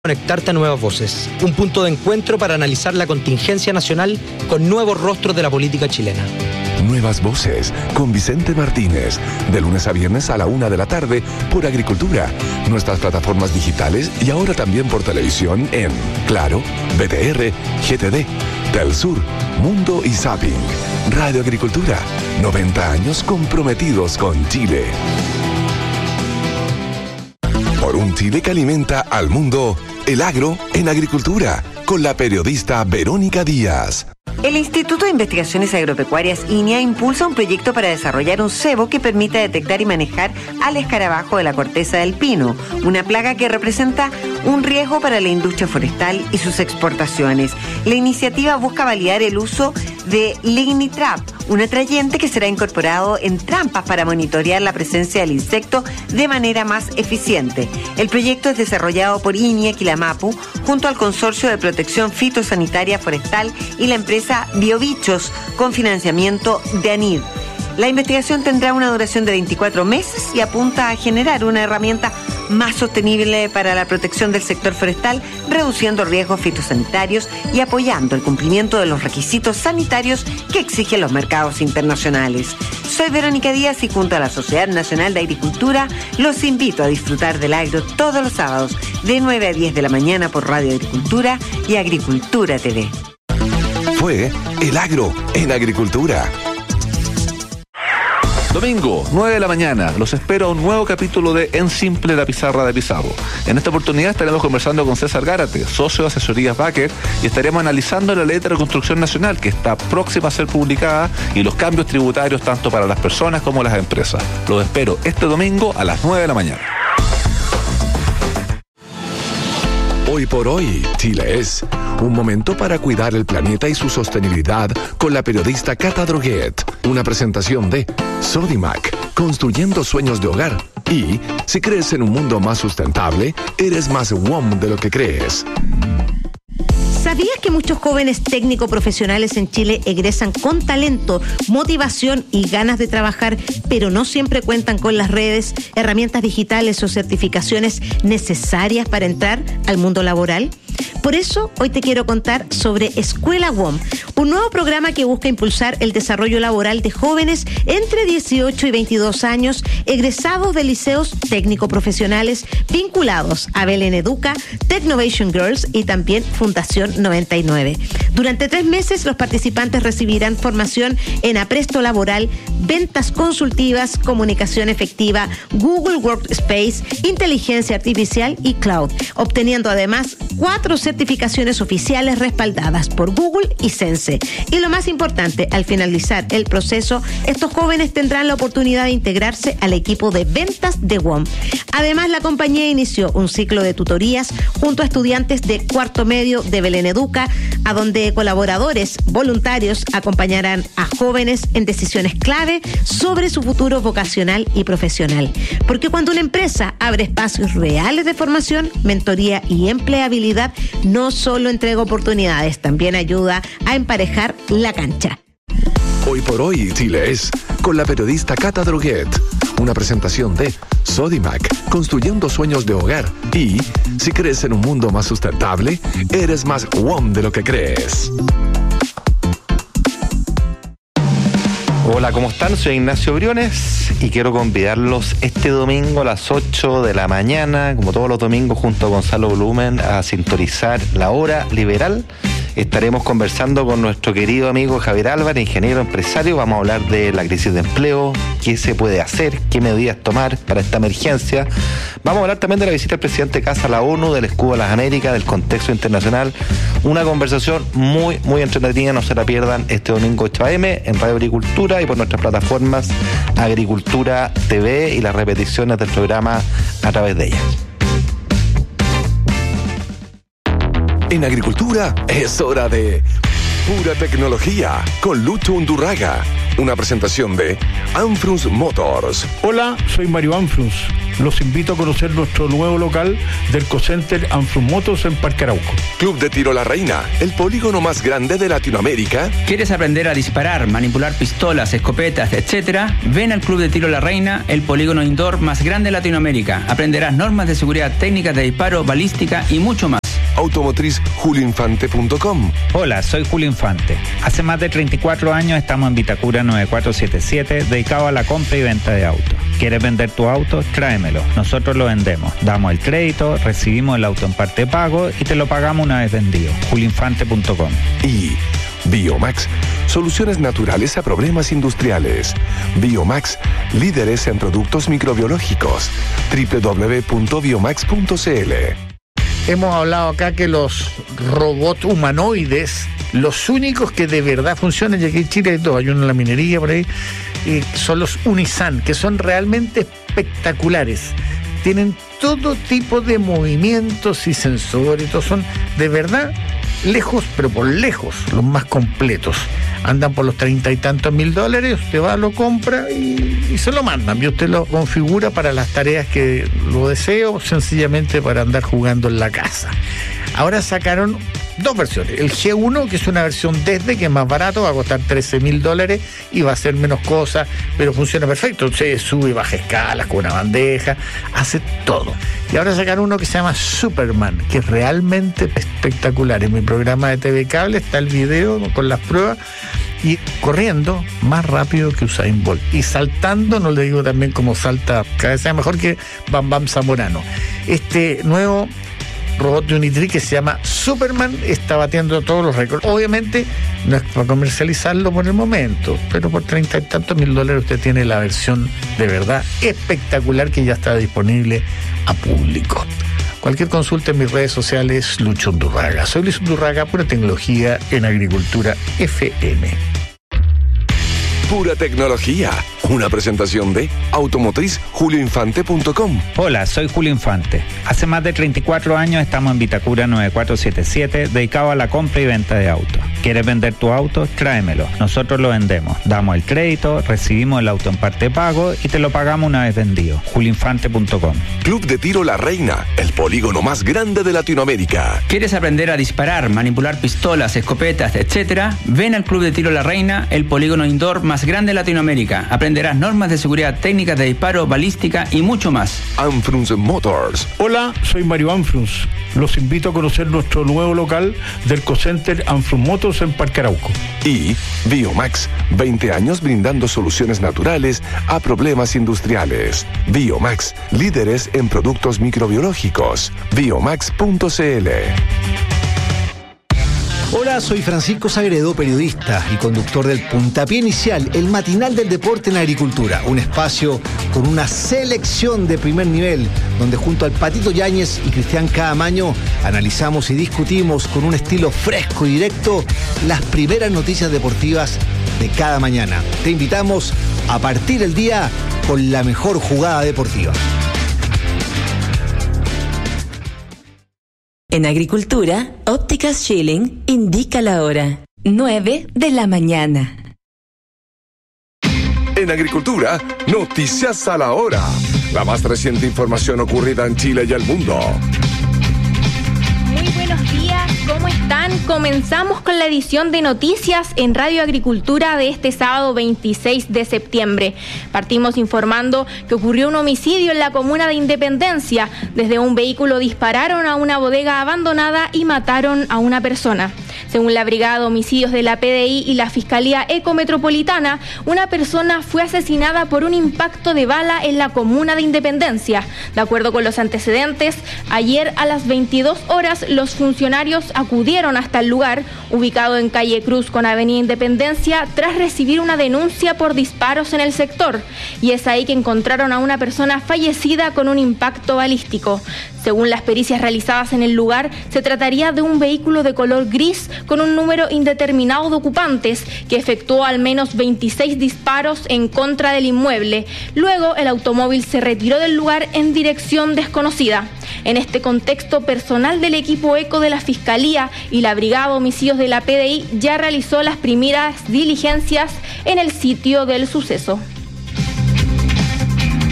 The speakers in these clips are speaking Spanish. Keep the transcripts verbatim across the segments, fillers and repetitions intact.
Conectarte a Nuevas Voces, un punto de encuentro para analizar la contingencia nacional con nuevos rostros de la política chilena. Nuevas Voces, con Vicente Martínez, de lunes a viernes a la una de la tarde por Agricultura, nuestras plataformas digitales y ahora también por televisión en Claro, B T R, G T D, Telsur, Mundo y Zapping. Radio Agricultura, noventa años comprometidos con Chile. Por un Chile que alimenta al mundo, el agro en Agricultura, con la periodista Verónica Díaz. El Instituto de Investigaciones Agropecuarias I N E A impulsa un proyecto para desarrollar un cebo que permita detectar y manejar al escarabajo de la corteza del pino, una plaga que representa un riesgo para la industria forestal y sus exportaciones. La iniciativa busca validar el uso de Lignitrap, un atrayente que será incorporado en trampas para monitorear la presencia del insecto de manera más eficiente. El proyecto es desarrollado por I N E A Quilamapu junto al Consorcio de Protección Fitosanitaria Forestal y la empresa Biobichos con financiamiento de ANID. La investigación tendrá una duración de veinticuatro meses y apunta a generar una herramienta más sostenible para la protección del sector forestal, reduciendo riesgos fitosanitarios y apoyando el cumplimiento de los requisitos sanitarios que exigen los mercados internacionales. Soy Verónica Díaz y junto a la Sociedad Nacional de Agricultura los invito a disfrutar del agro todos los sábados de nueve a diez de la mañana por Radio Agricultura y Agricultura T V. Fue El Agro en Agricultura. Domingo, nueve de la mañana, los espero a un nuevo capítulo de En Simple, la pizarra de Pizarro. En esta oportunidad estaremos conversando con César Gárate, socio de Asesorías Baker, y estaremos analizando la Ley de Reconstrucción Nacional, que está próxima a ser publicada, y los cambios tributarios tanto para las personas como las empresas. Los espero este domingo a las nueve de la mañana. Hoy por hoy, Chile es un momento para cuidar el planeta y su sostenibilidad con la periodista Cata Droguet. Una presentación de Sodimac, construyendo sueños de hogar. Y, si crees en un mundo más sustentable, eres más W O M de lo que crees. ¿Sabías que muchos jóvenes técnico profesionales en Chile egresan con talento, motivación y ganas de trabajar, pero no siempre cuentan con las redes, herramientas digitales o certificaciones necesarias para entrar al mundo laboral? Por eso, hoy te quiero contar sobre Escuela W O M, un nuevo programa que busca impulsar el desarrollo laboral de jóvenes entre dieciocho y veintidós años, egresados de liceos técnico-profesionales vinculados a Belén Educa, Technovation Girls y también Fundación noventa y nueve. Durante tres meses, los participantes recibirán formación en apresto laboral, ventas consultivas, comunicación efectiva, Google Workspace, inteligencia artificial y cloud, obteniendo además cuatro certificaciones oficiales respaldadas por Google y Sense. Y lo más importante, al finalizar el proceso, estos jóvenes tendrán la oportunidad de integrarse al equipo de ventas de W O M. Además, la compañía inició un ciclo de tutorías junto a estudiantes de cuarto medio de Belén Educa, a donde colaboradores voluntarios acompañarán a jóvenes en decisiones clave sobre su futuro vocacional y profesional. Porque cuando una empresa abre espacios reales de formación, mentoría y empleabilidad, no solo entrega oportunidades, también ayuda a emparejar la cancha. Hoy por hoy, Chile es con la periodista Cata Droguet. Una presentación de Sodimac, construyendo sueños de hogar. Y, si crees en un mundo más sustentable, eres más W O M de lo que crees. Hola, ¿cómo están? Soy Ignacio Briones y quiero convidarlos este domingo a las ocho de la mañana, como todos los domingos, junto a Gonzalo Blumen, a sintonizar La Hora Liberal. Estaremos conversando con nuestro querido amigo Javier Álvarez, ingeniero empresario. Vamos a hablar de la crisis de empleo, qué se puede hacer, qué medidas tomar para esta emergencia. Vamos a hablar también de la visita del presidente Kast a la ONU, del escudo de las Américas, del contexto internacional. Una conversación muy, muy entretenida. No se la pierdan este domingo ocho a eme en Radio Agricultura y por nuestras plataformas Agricultura T V y las repeticiones del programa a través de ella. En Agricultura es hora de Pura Tecnología con Lucho Undurraga. Una presentación de Anfrus Motors. Hola, soy Mario Anfrus. Los invito a conocer nuestro nuevo local del Ecocenter Anfrun Motors en Parque Arauco. Club de Tiro La Reina, el polígono más grande de Latinoamérica. ¿Quieres aprender a disparar, manipular pistolas, escopetas, etcétera? Ven al Club de Tiro La Reina, el polígono indoor más grande de Latinoamérica. Aprenderás normas de seguridad, técnicas de disparo, balística y mucho más. Automotriz julio infante punto com. Hola, soy Julio Infante. Hace más de treinta y cuatro años estamos en Vitacura nueve cuatro siete siete, dedicado a la compra y venta de autos. ¿Quieres vender tu auto? Tráemelo. Nosotros lo vendemos. Damos el crédito, recibimos el auto en parte de pago y te lo pagamos una vez vendido. julio infante punto com. Y Biomax, soluciones naturales a problemas industriales. Biomax, líderes en productos microbiológicos. doble u doble u doble u punto biomax punto c l. Hemos hablado acá que los robots humanoides, los únicos que de verdad funcionan, y aquí en Chile hay dos, hay uno en la minería por ahí, y son los Unisan, que son realmente espectaculares. Tienen todo tipo de movimientos y sensores, todos son de verdad lejos, pero por lejos, los más completos. Andan por los treinta y tantos mil dólares, usted va, lo compra y, y se lo mandan. Y usted lo configura para las tareas que lo desee o sencillamente para andar jugando en la casa. Ahora sacaron dos versiones. El G uno, que es una versión desde, que es más barato, va a costar trece mil dólares y va a hacer menos cosas, pero funciona perfecto. Se sube y baja escalas con una bandeja, hace todo. Y ahora sacaron uno que se llama Superman, que es realmente espectacular. En mi programa de T V Cable está el video con las pruebas, y corriendo más rápido que Usain Bolt. Y saltando, no le digo también como salta, cada vez sea mejor que Bam Bam Zamorano. Este nuevo robot de Unitree que se llama Superman está batiendo todos los récords. Obviamente no es para comercializarlo por el momento, pero por treinta y tantos mil dólares usted tiene la versión de verdad espectacular que ya está disponible a público. Cualquier consulta en mis redes sociales, Lucho Undurraga. Soy Luis Undurraga, pura tecnología en agricultura F M. Pura tecnología. Una presentación de Automotriz julio infante punto com. Hola, soy Julio Infante. Hace más de treinta y cuatro años estamos en Vitacura nueve cuatro siete siete, dedicado a la compra y venta de autos. ¿Quieres vender tu auto? Tráemelo. Nosotros lo vendemos. Damos el crédito, recibimos el auto en parte de pago y te lo pagamos una vez vendido. julio infante punto com. Club de Tiro La Reina, el polígono más grande de Latinoamérica. ¿Quieres aprender a disparar, manipular pistolas, escopetas, etcétera? Ven al Club de Tiro La Reina, el polígono indoor más grande de Latinoamérica. Aprenderás normas de seguridad, técnicas de disparo, balística y mucho más. Anfrun Motors. Hola, soy Mario Anfruns. Los invito a conocer nuestro nuevo local del Ecocenter Anfrun Motors en Parque Arauco. Y Biomax, veinte años brindando soluciones naturales a problemas industriales. Biomax, líderes en productos microbiológicos. biomax punto c l. Hola, soy Francisco Sagredo, periodista y conductor del Puntapié Inicial, el matinal del deporte en agricultura. Un espacio con una selección de primer nivel, donde junto al Patito Yáñez y Cristian Caamaño analizamos y discutimos con un estilo fresco y directo las primeras noticias deportivas de cada mañana. Te invitamos a partir el día con la mejor jugada deportiva. En agricultura, Ópticas Schilling indica la hora, nueve de la mañana. En agricultura, noticias a la hora. La más reciente información ocurrida en Chile y el mundo. Muy buenos días, ¿cómo están? Comenzamos con la edición de noticias en Radio Agricultura de este sábado veintiséis de septiembre. Partimos informando que ocurrió un homicidio en la comuna de Independencia. Desde un vehículo dispararon a una bodega abandonada y mataron a una persona. Según la Brigada de Homicidios de la P D I y la Fiscalía Ecometropolitana, una persona fue asesinada por un impacto de bala en la comuna de Independencia. De acuerdo con los antecedentes, ayer a las veintidós horas los funcionarios acudieron hasta el lugar, ubicado en calle Cruz con avenida Independencia, tras recibir una denuncia por disparos en el sector. Y es ahí que encontraron a una persona fallecida con un impacto balístico. Según las pericias realizadas en el lugar, se trataría de un vehículo de color gris con un número indeterminado de ocupantes que efectuó al menos veintiséis disparos en contra del inmueble. Luego, el automóvil se retiró del lugar en dirección desconocida. En este contexto, personal del equipo ECO de la Fiscalía y la Brigada de Homicidios de la P D I ya realizó las primeras diligencias en el sitio del suceso.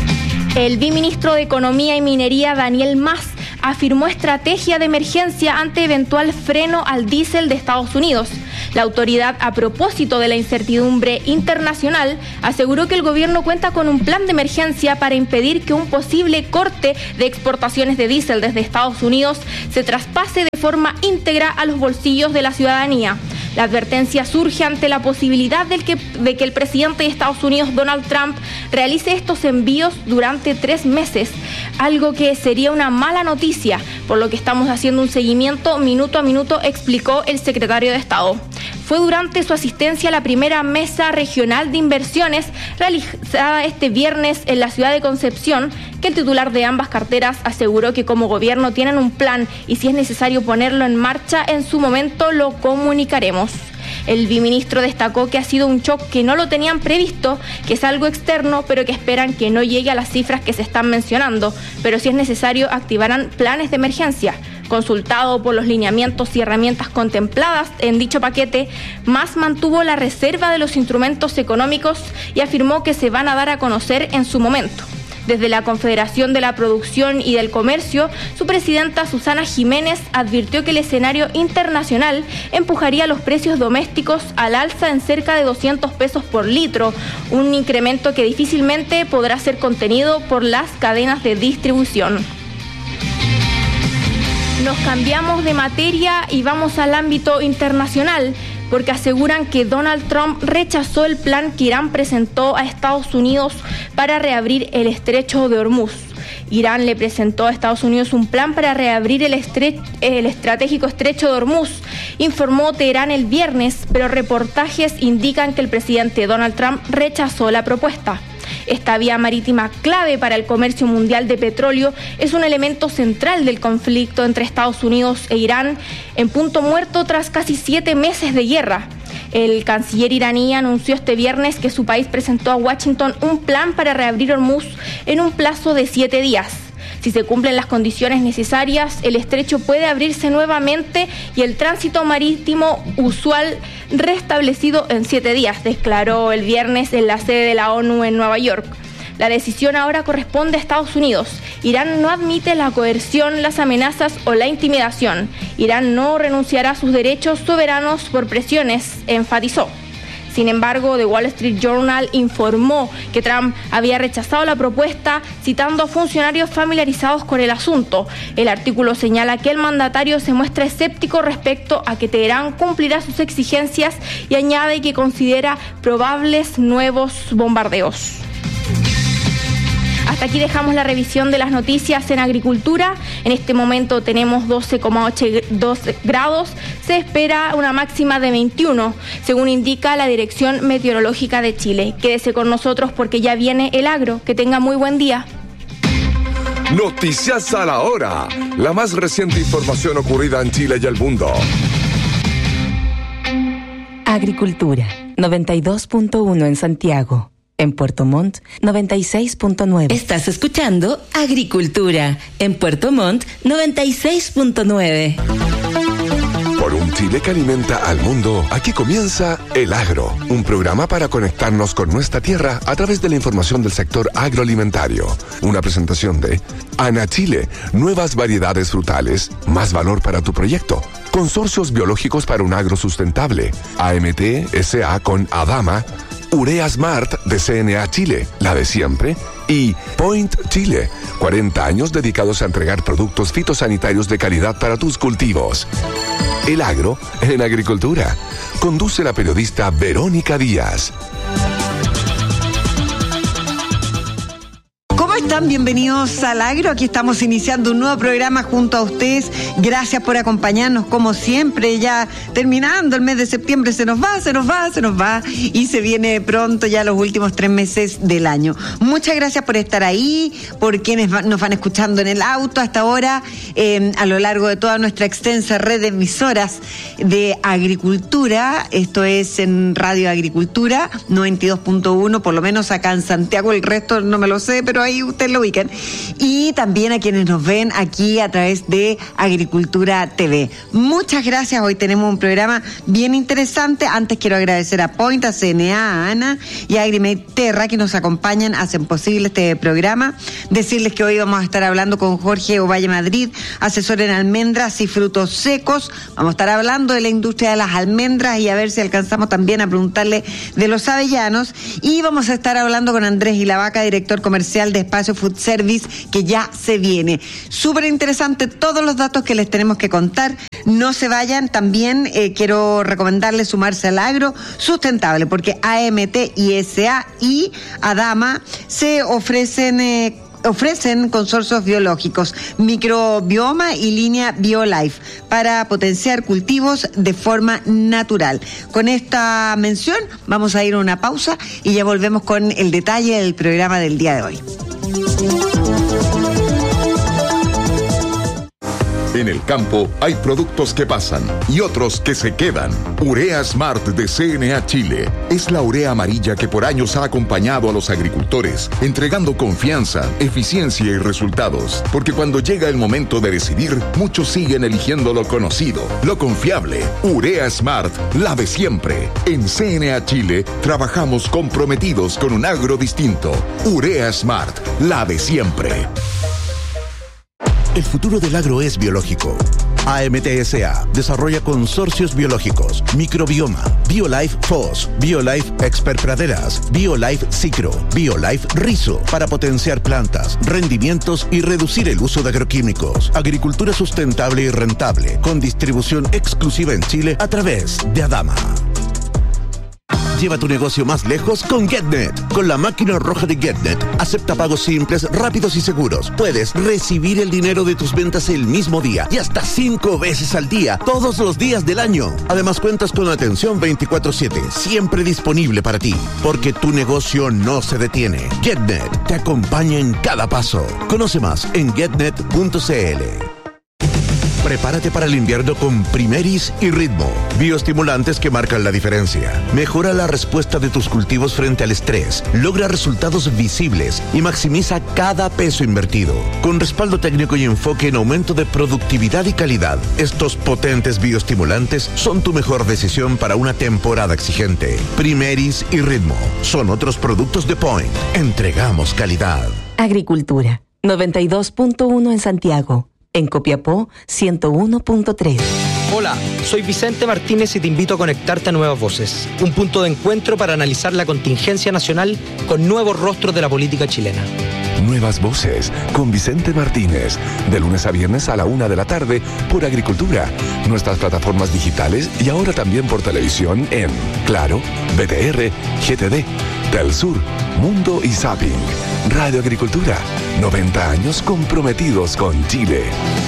El viceministro de Economía y Minería, Daniel Mas, afirmó estrategia de emergencia ante eventual freno al diésel de Estados Unidos. La autoridad, a propósito de la incertidumbre internacional, aseguró que el gobierno cuenta con un plan de emergencia para impedir que un posible corte de exportaciones de diésel desde Estados Unidos se traspase de forma íntegra a los bolsillos de la ciudadanía. La advertencia surge ante la posibilidad de que, de que el presidente de Estados Unidos, Donald Trump, realice estos envíos durante tres meses, algo que sería una mala noticia, por lo que estamos haciendo un seguimiento minuto a minuto, explicó el secretario de Estado. Fue durante su asistencia a la primera mesa regional de inversiones realizada este viernes en la ciudad de Concepción que el titular de ambas carteras aseguró que como gobierno tienen un plan y si es necesario ponerlo en marcha en su momento lo comunicaremos. El viceministro destacó que ha sido un shock que no lo tenían previsto, que es algo externo, pero que esperan que no llegue a las cifras que se están mencionando, pero si es necesario activarán planes de emergencia. Consultado por los lineamientos y herramientas contempladas en dicho paquete, Mas mantuvo la reserva de los instrumentos económicos y afirmó que se van a dar a conocer en su momento. Desde la Confederación de la Producción y del Comercio, su presidenta Susana Jiménez advirtió que el escenario internacional empujaría los precios domésticos al alza en cerca de doscientos pesos por litro, un incremento que difícilmente podrá ser contenido por las cadenas de distribución. Nos cambiamos de materia y vamos al ámbito internacional, porque aseguran que Donald Trump rechazó el plan que Irán presentó a Estados Unidos para reabrir el estrecho de Hormuz. Irán le presentó a Estados Unidos un plan para reabrir el, estre- el estratégico estrecho de Hormuz, informó Teherán el viernes, pero reportajes indican que el presidente Donald Trump rechazó la propuesta. Esta vía marítima clave para el comercio mundial de petróleo es un elemento central del conflicto entre Estados Unidos e Irán, en punto muerto tras casi siete meses de guerra. El canciller iraní anunció este viernes que su país presentó a Washington un plan para reabrir Hormuz en un plazo de siete días. Si se cumplen las condiciones necesarias, el estrecho puede abrirse nuevamente y el tránsito marítimo usual restablecido en siete días, declaró el viernes en la sede de la ONU en Nueva York. La decisión ahora corresponde a Estados Unidos. Irán no admite la coerción, las amenazas o la intimidación. Irán no renunciará a sus derechos soberanos por presiones, enfatizó. Sin embargo, The Wall Street Journal informó que Trump había rechazado la propuesta, citando a funcionarios familiarizados con el asunto. El artículo señala que el mandatario se muestra escéptico respecto a que Teherán cumplirá sus exigencias y añade que considera probables nuevos bombardeos. Hasta aquí dejamos la revisión de las noticias en agricultura. En este momento tenemos doce coma dos grados. Se espera una máxima de veintiuno, según indica la Dirección Meteorológica de Chile. Quédese con nosotros porque ya viene el agro. Que tenga muy buen día. Noticias a la hora. La más reciente información ocurrida en Chile y el mundo. Agricultura, noventa y dos punto uno en Santiago. En Puerto Montt, noventa y seis punto nueve. Estás escuchando Agricultura. En Puerto Montt, noventa y seis punto nueve. Por un Chile que alimenta al mundo, aquí comienza El Agro, un programa para conectarnos con nuestra tierra a través de la información del sector agroalimentario. Una presentación de Ana Chile, nuevas variedades frutales, más valor para tu proyecto. Consorcios biológicos para un agro sustentable. A M T S A con Adama. Urea Smart de C N A Chile, la de siempre, y Point Chile, cuarenta años dedicados a entregar productos fitosanitarios de calidad para tus cultivos. El Agro en Agricultura. Conduce la periodista Verónica Díaz. ¿Cómo están? Bienvenidos al Agro. Aquí estamos iniciando un nuevo programa junto a ustedes. Gracias por acompañarnos como siempre. Ya terminando el mes de septiembre, se nos va, se nos va, se nos va y se viene pronto ya los últimos tres meses del año. Muchas gracias por estar ahí, por quienes nos van escuchando en el auto hasta ahora, eh, a lo largo de toda nuestra extensa red de emisoras de agricultura. Esto es en Radio Agricultura noventa y dos punto uno, por lo menos acá en Santiago. El resto no me lo sé, pero ahí usted ustedes lo ubican, y también a quienes nos ven aquí a través de Agricultura T V. Muchas gracias, hoy tenemos un programa bien interesante. Antes quiero agradecer a Point, a C N A, a Ana y a Agrimate Terra que nos acompañan, hacen posible este programa. Decirles que hoy vamos a estar hablando con Jorge Ovalle Madrid, asesor en almendras y frutos secos. Vamos a estar hablando de la industria de las almendras y a ver si alcanzamos también a preguntarle de los avellanos. Y vamos a estar hablando con Andrés Ilavaca, director comercial de Espacio Food Service, que ya se viene. Súper interesante todos los datos que les tenemos que contar. No se vayan. También eh, quiero recomendarles sumarse al agro sustentable, porque A M T, I S A y ADAMA se ofrecen eh, ofrecen consorcios biológicos, microbioma y línea BioLife para potenciar cultivos de forma natural. Con esta mención vamos a ir a una pausa y ya volvemos con el detalle del programa del día de hoy. En el campo hay productos que pasan y otros que se quedan. Urea Smart de C N A Chile es la urea amarilla que por años ha acompañado a los agricultores, entregando confianza, eficiencia y resultados. Porque cuando llega el momento de decidir, muchos siguen eligiendo lo conocido, lo confiable. Urea Smart, la de siempre. En C N A Chile trabajamos comprometidos con un agro distinto. Urea Smart, la de siempre. El futuro del agro es biológico. A M T S A desarrolla consorcios biológicos, microbioma, BioLife F O S, BioLife Expert Praderas, BioLife Cicro, BioLife Rizo, para potenciar plantas, rendimientos y reducir el uso de agroquímicos. Agricultura sustentable y rentable, con distribución exclusiva en Chile a través de ADAMA. Lleva tu negocio más lejos con GetNet. Con la máquina roja de GetNet, acepta pagos simples, rápidos y seguros. Puedes recibir el dinero de tus ventas el mismo día y hasta cinco veces al día, todos los días del año. Además, cuentas con atención veinticuatro siete, siempre disponible para ti, porque tu negocio no se detiene. GetNet te acompaña en cada paso. Conoce más en getnet punto c l. Prepárate para el invierno con Primeris y Ritmo, bioestimulantes que marcan la diferencia. Mejora la respuesta de tus cultivos frente al estrés, logra resultados visibles y maximiza cada peso invertido. Con respaldo técnico y enfoque en aumento de productividad y calidad, estos potentes bioestimulantes son tu mejor decisión para una temporada exigente. Primeris y Ritmo son otros productos de Point. Entregamos calidad. Agricultura, noventa y dos punto uno en Santiago. En Copiapó, ciento uno punto tres. Hola, soy Vicente Martínez y te invito a conectarte a Nuevas Voces, un punto de encuentro para analizar la contingencia nacional con nuevos rostros de la política chilena. Nuevas Voces con Vicente Martínez, de lunes a viernes a la una de la tarde por Agricultura, nuestras plataformas digitales y ahora también por televisión en Claro, B T R, G T D, Telsur, Mundo y Zapping. Radio Agricultura, noventa años comprometidos con Chile.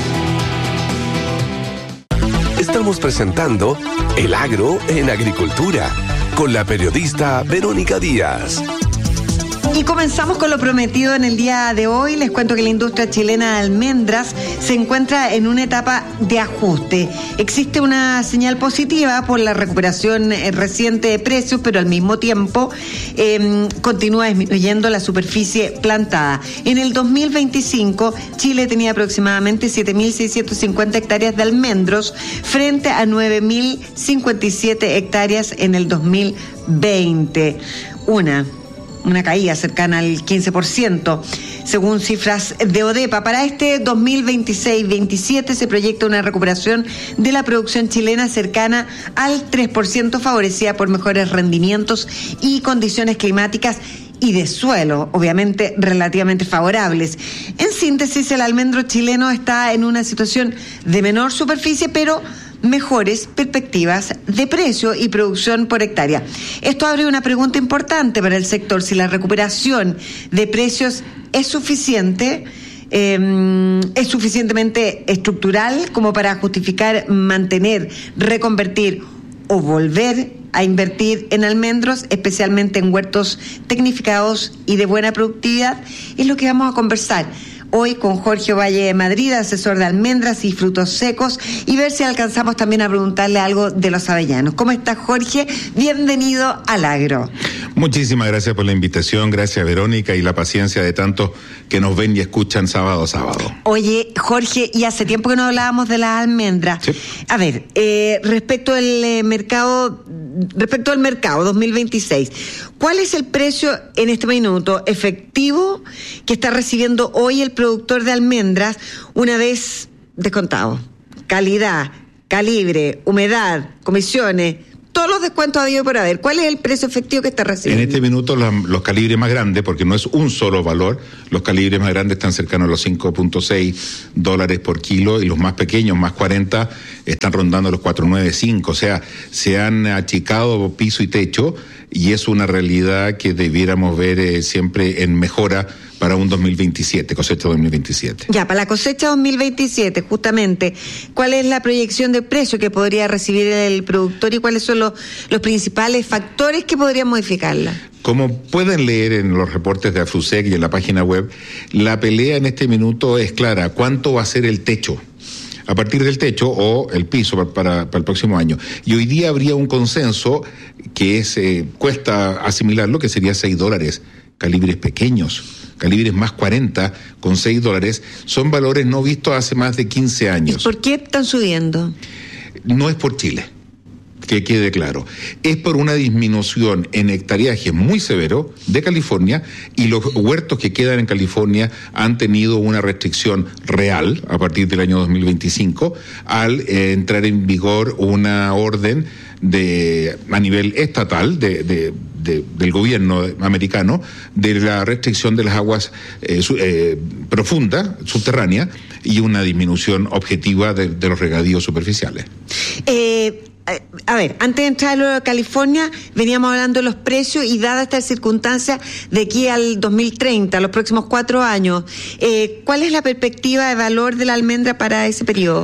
Estamos presentando El Agro en Agricultura con la periodista Verónica Díaz. Y comenzamos con lo prometido en el día de hoy. Les cuento que la industria chilena de almendras se encuentra en una etapa de ajuste. Existe una señal positiva por la recuperación reciente de precios, pero al mismo tiempo eh, continúa disminuyendo la superficie plantada. En el dos mil veinticinco, Chile tenía aproximadamente siete mil seiscientas cincuenta hectáreas de almendros frente a nueve mil cincuenta y siete hectáreas en el dos mil veinte. Una... una caída cercana al quince por ciento. Según cifras de ODEPA, para este dos mil veintiséis veintisiete se proyecta una recuperación de la producción chilena cercana al tres por ciento, favorecida por mejores rendimientos y condiciones climáticas y de suelo, obviamente relativamente favorables. En síntesis, el almendro chileno está en una situación de menor superficie, pero mejores perspectivas de precio y producción por hectárea. Esto abre una pregunta importante para el sector: si la recuperación de precios es suficiente, eh, es suficientemente estructural como para justificar mantener, reconvertir o volver a invertir en almendros, especialmente en huertos tecnificados y de buena productividad. Es lo que vamos a conversar hoy con Jorge Valle de Madrid, asesor de almendras y frutos secos, y ver si alcanzamos también a preguntarle algo de los avellanos. ¿Cómo está, Jorge? Bienvenido al Agro. Muchísimas gracias por la invitación, gracias Verónica y la paciencia de tantos que nos ven y escuchan sábado a sábado. Oye, Jorge, y hace tiempo que no hablábamos de las almendras. Sí. A ver, eh, respecto al eh, mercado, respecto al mercado dos mil veintiséis, ¿cuál es el precio en este minuto efectivo que está recibiendo hoy el productor de almendras una vez descontado? Calidad, calibre, humedad, comisiones, todos los descuentos habido por haber. ¿Cuál es el precio efectivo que está recibiendo? En este minuto los, los calibres más grandes, porque no es un solo valor, los calibres más grandes están cercanos a los cinco punto seis dólares por kilo y los más pequeños, más cuarenta, están rondando los cuatro punto noventa y cinco. O sea, se han achicado piso y techo y es una realidad que debiéramos ver eh, siempre en mejora para un dos mil veintisiete, cosecha dos mil veintisiete. Ya, para la cosecha dos mil veintisiete, justamente, ¿cuál es la proyección de precio que podría recibir el productor y cuáles son los, los principales factores que podrían modificarla? Como pueden leer en los reportes de AFUSEC y en la página web, la pelea en este minuto es clara. ¿Cuánto va a ser el techo? A partir del techo o el piso para, para, para el próximo año. Y hoy día habría un consenso que es, eh, cuesta asimilarlo, que sería seis dólares, calibres pequeños. Calibres más cuarenta con seis dólares, son valores no vistos hace más de quince años. ¿Y por qué están subiendo? No es por Chile, que quede claro. Es por una disminución en hectareaje muy severo de California y los huertos que quedan en California han tenido una restricción real a partir del año dos mil veinticinco al eh, entrar en vigor una orden de a nivel estatal de, de De, del gobierno americano de la restricción de las aguas eh, su, eh, profundas, subterráneas, y una disminución objetiva de, de los regadíos superficiales. Eh, a ver, antes de entrar a lo de California, veníamos hablando de los precios y dada esta circunstancia de aquí al dos mil treinta, los próximos cuatro años, eh, ¿cuál es la perspectiva de valor de la almendra para ese periodo?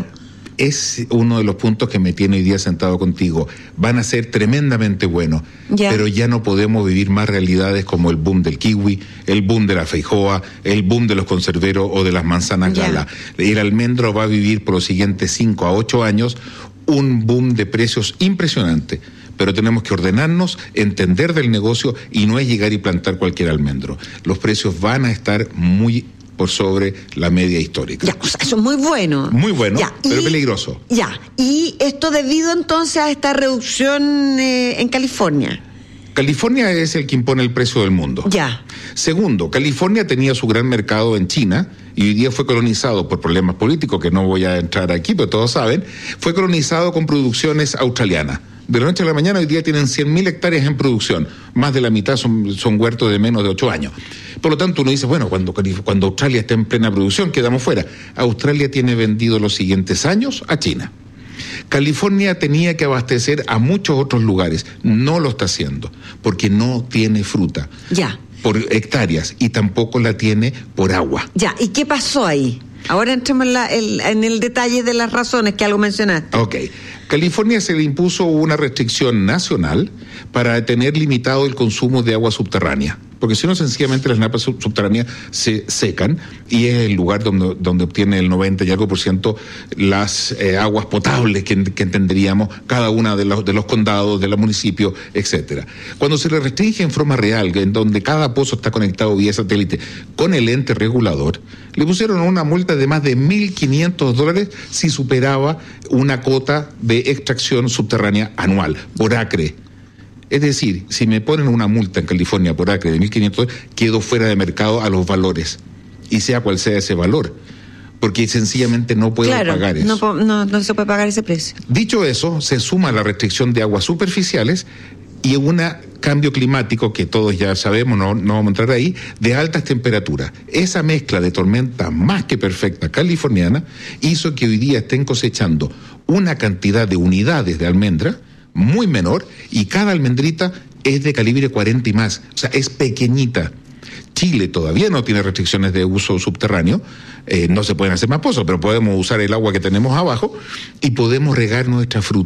Es uno de los puntos que me tiene hoy día sentado contigo. Van a ser tremendamente buenos, ya. Pero ya no podemos vivir más realidades como el boom del kiwi, el boom de la feijoa, el boom de los conserveros o de las manzanas ya. Gala. El almendro va a vivir por los siguientes cinco a ocho años un boom de precios impresionante. Pero tenemos que ordenarnos, entender del negocio y no es llegar y plantar cualquier almendro. Los precios van a estar muy por sobre la media histórica. Ya, o sea, eso es muy bueno. Muy bueno, ya, pero y, peligroso. Ya, y esto debido entonces a esta reducción eh, en California. California es el que impone el precio del mundo. Ya. Segundo, California tenía su gran mercado en China y hoy día fue colonizado por problemas políticos que no voy a entrar aquí, pero todos saben, fue colonizado con producciones australianas. De la noche a la mañana hoy día tienen cien mil hectáreas en producción, más de la mitad son, son huertos de menos de ocho años. Por lo tanto uno dice, bueno, cuando, cuando Australia está en plena producción quedamos fuera. Australia tiene vendido los siguientes años a China. California tenía que abastecer a muchos otros lugares, no lo está haciendo, porque no tiene fruta. Ya. Por hectáreas y tampoco la tiene por agua. Ya, ¿y qué pasó ahí? Ahora entremos en, la, el, en el detalle de las razones que algo mencionaste. Ok. California se le impuso una restricción nacional para tener limitado el consumo de agua subterránea. Porque si no, sencillamente las napas subterráneas se secan y es el lugar donde, donde obtiene el noventa y algo por ciento las eh, aguas potables que, que entenderíamos cada una de los, de los condados, de los municipios, etcétera. Cuando se le restringe en forma real, en donde cada pozo está conectado vía satélite con el ente regulador, le pusieron una multa de más de mil quinientos dólares si superaba una cota de extracción subterránea anual por acre. Es decir, si me ponen una multa en California por acre de mil quinientos, quedo fuera de mercado a los valores, y sea cual sea ese valor, porque sencillamente no puedo claro, pagar eso. No, no, no se puede pagar ese precio. Dicho eso, se suma la restricción de aguas superficiales y un cambio climático que todos ya sabemos, no, no vamos a entrar ahí, de altas temperaturas. Esa mezcla de tormenta más que perfecta californiana hizo que hoy día estén cosechando una cantidad de unidades de almendra muy menor, y cada almendrita es de calibre cuarenta y más, o sea, es pequeñita. Chile todavía no tiene restricciones de uso subterráneo, eh, no se pueden hacer más pozos, pero podemos usar el agua que tenemos abajo y podemos regar nuestra fruta.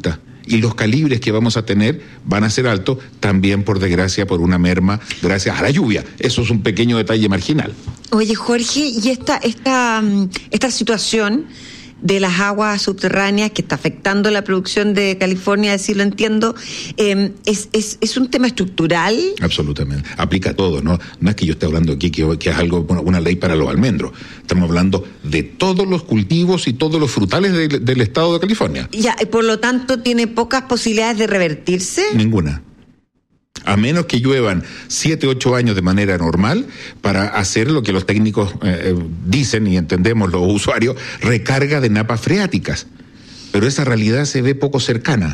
y los calibres que vamos a tener van a ser altos, también por desgracia por una merma gracias a la lluvia. Eso es un pequeño detalle marginal. Oye, Jorge, y esta, esta, esta situación de las aguas subterráneas que está afectando la producción de California, así lo entiendo, eh, es, es, es un tema estructural. Absolutamente, aplica a todo, ¿no? No es que yo esté hablando aquí que, que es algo, una ley para los almendros, estamos hablando de todos los cultivos y todos los frutales de, del estado de California. Ya, y por lo tanto tiene pocas posibilidades de revertirse. Ninguna. A menos que lluevan siete, ocho años de manera normal para hacer lo que los técnicos eh, dicen y entendemos los usuarios, recarga de napas freáticas. Pero esa realidad se ve poco cercana.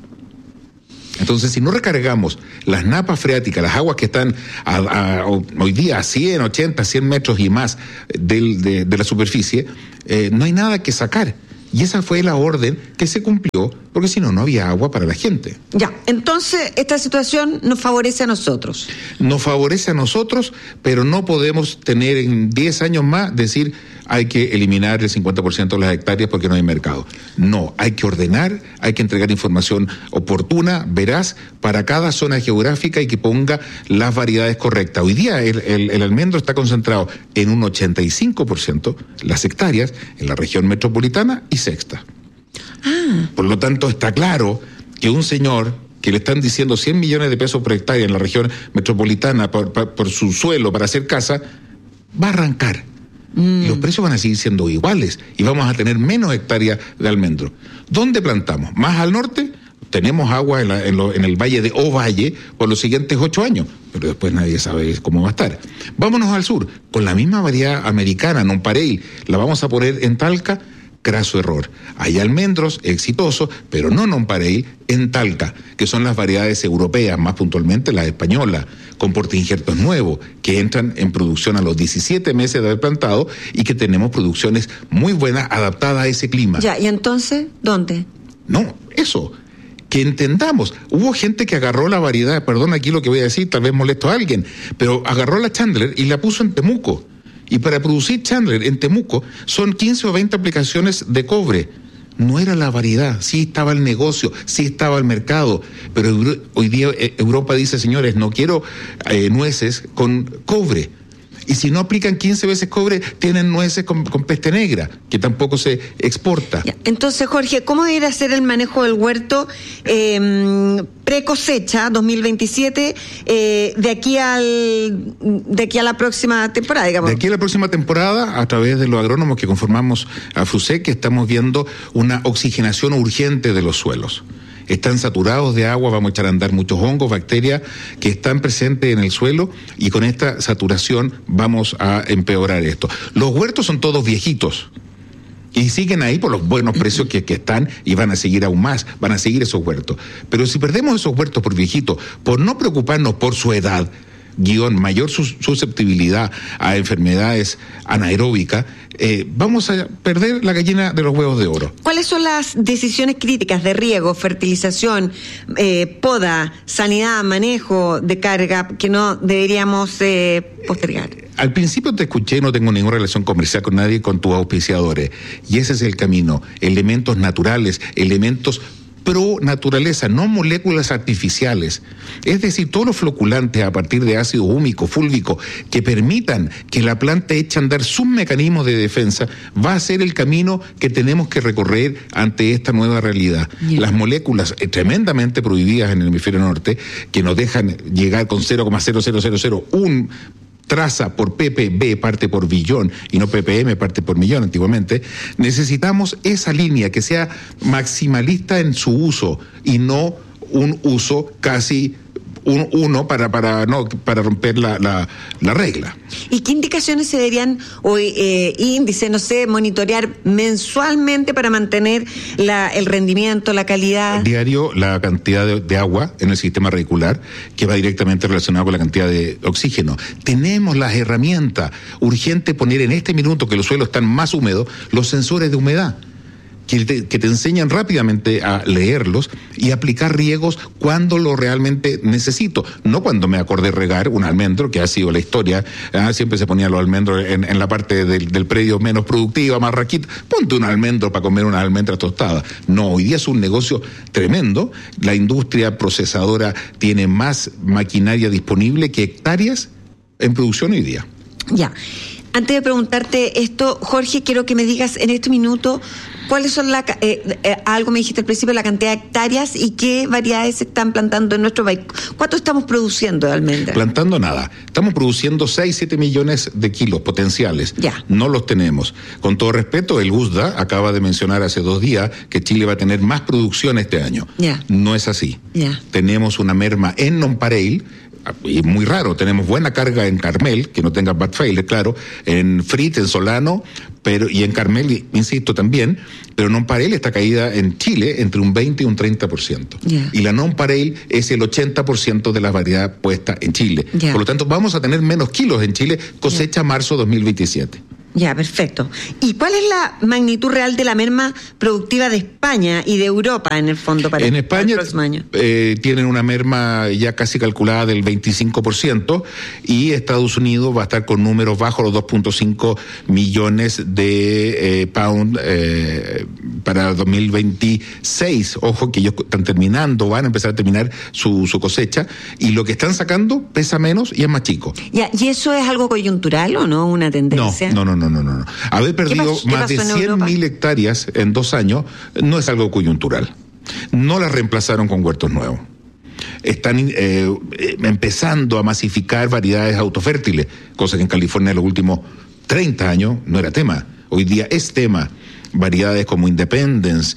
Entonces, si no recargamos las napas freáticas, las aguas que están a, a, hoy día a cien, ochenta, cien metros y más del, de, de la superficie, eh, no hay nada que sacar. Y esa fue la orden que se cumplió, porque si no, no había agua para la gente. Ya, entonces esta situación nos favorece a nosotros. Nos favorece a nosotros, pero no podemos tener en diez años más decir hay que eliminar el cincuenta por ciento de las hectáreas porque no hay mercado. No, hay que ordenar, hay que entregar información oportuna, veraz, para cada zona geográfica y que ponga las variedades correctas. Hoy día el, el, el almendro está concentrado en un ochenta y cinco por ciento las hectáreas en la región metropolitana y sexta. Ah. Por lo tanto, está claro que un señor que le están diciendo cien millones de pesos por hectárea en la región metropolitana por, por, por su suelo para hacer casa, va a arrancar. Mm. Los precios van a seguir siendo iguales y vamos a tener menos hectáreas de almendro. ¿Dónde plantamos? Más al norte, tenemos agua en, la, en, lo, en el valle de Ovalle por los siguientes ocho años, pero después nadie sabe cómo va a estar. Vámonos al sur, con la misma variedad americana, nonpareil, la vamos a poner en Talca. Craso error. Hay almendros exitosos, pero no nonpareil, en Talca, que son las variedades europeas, más puntualmente las españolas, con portainjertos nuevos, que entran en producción a los diecisiete meses de haber plantado y que tenemos producciones muy buenas adaptadas a ese clima. Ya, ¿y entonces dónde? No, eso. Que entendamos, hubo gente que agarró la variedad, perdón aquí lo que voy a decir, tal vez molesto a alguien, pero agarró la Chandler y la puso en Temuco. Y para producir Chandler en Temuco son quince o veinte aplicaciones de cobre. No era la variedad, sí estaba el negocio, sí estaba el mercado, pero hoy día Europa dice, señores, no quiero eh, nueces con cobre. Y si no aplican quince veces cobre, tienen nueces con, con peste negra, que tampoco se exporta. Ya, entonces, Jorge, ¿cómo debería ser el manejo del huerto eh, pre-cosecha dos mil veintisiete eh, de aquí al de aquí a la próxima temporada, digamos? De aquí a la próxima temporada, a través de los agrónomos que conformamos a FUSEC, estamos viendo una oxigenación urgente de los suelos. Están saturados de agua, vamos a echar a andar muchos hongos, bacterias que están presentes en el suelo y con esta saturación vamos a empeorar esto. Los huertos son todos viejitos y siguen ahí por los buenos precios que, que están y van a seguir aún más, van a seguir esos huertos. Pero si perdemos esos huertos por viejitos, por no preocuparnos por su edad, guión mayor sus, susceptibilidad a enfermedades anaeróbicas, eh, vamos a perder la gallina de los huevos de oro. ¿Cuáles son las decisiones críticas de riego, fertilización, eh, poda, sanidad, manejo de carga que no deberíamos eh, postergar? Al principio te escuché, no tengo ninguna relación comercial con nadie, con tus auspiciadores, y ese es el camino, elementos naturales, elementos pro naturaleza, no moléculas artificiales. Es decir, todos los floculantes a partir de ácido húmico, fúlvico, que permitan que la planta eche a andar sus mecanismos de defensa, va a ser el camino que tenemos que recorrer ante esta nueva realidad. Yeah. Las moléculas eh, tremendamente prohibidas en el hemisferio norte, que nos dejan llegar con cero coma cero cero cero cero uno traza por P P B parte por billón y no P P M parte por millón antiguamente, necesitamos esa línea que sea maximalista en su uso y no un uso casi un, uno para para no para romper la, la, la regla. ¿Y qué indicaciones se deberían o eh, índice, no sé, monitorear mensualmente para mantener la, el rendimiento, la calidad? Diario, la cantidad de, de agua en el sistema radicular, que va directamente relacionado con la cantidad de oxígeno. Tenemos las herramientas. Urgente poner en este minuto que los suelos están más húmedos, los sensores de humedad, que te, que te enseñan rápidamente a leerlos y aplicar riegos cuando lo realmente necesito, no cuando me acordé regar un almendro, que ha sido la historia. ¿eh? Siempre se ponían los almendros en, en la parte del, del predio menos productiva, más raquita. Ponte un almendro para comer una almendra tostada. No, hoy día es un negocio tremendo. La industria procesadora tiene más maquinaria disponible que hectáreas en producción hoy día. Ya. Antes de preguntarte esto, Jorge, quiero que me digas en este minuto cuáles son la, eh, eh, algo me dijiste al principio, la cantidad de hectáreas y qué variedades se están plantando en nuestro país. ¿Cuánto estamos produciendo de almendra? Plantando nada. Estamos produciendo seis, siete millones de kilos potenciales. Ya. No los tenemos. Con todo respeto, el USDA acaba de mencionar hace dos días que Chile va a tener más producción este año. Ya. No es así. Ya. Tenemos una merma en nonpareil, y muy raro, tenemos buena carga en Carmel, que no tenga bad failure, claro, en Frit, en Solano, pero y en Carmel, insisto, también, pero nonpareil está caída en Chile entre un veinte y un treinta por ciento. Yeah. Y la nonpareil es el ochenta por ciento de la variedad puesta en Chile. Yeah. Por lo tanto, vamos a tener menos kilos en Chile, cosecha yeah. marzo dos mil veintisiete. Ya, perfecto. ¿Y cuál es la magnitud real de la merma productiva de España y de Europa, en el fondo, para, en España, para el próximo año? Eh, tienen una merma ya casi calculada del veinticinco por ciento y Estados Unidos va a estar con números bajos, los dos punto cinco millones de eh, pound eh, para dos mil veintiséis. Ojo que ellos están terminando, van a empezar a terminar su, su cosecha y lo que están sacando pesa menos y es más chico. Ya, ¿y eso es algo coyuntural o no? ¿Una tendencia? No, no, no. No, no, no, no. Haber perdido más de cien mil hectáreas en dos años no es algo coyuntural. No las reemplazaron con huertos nuevos. Están eh, empezando a masificar variedades autofértiles, cosa que en California en los últimos treinta años no era tema. Hoy día es tema. Variedades como Independence,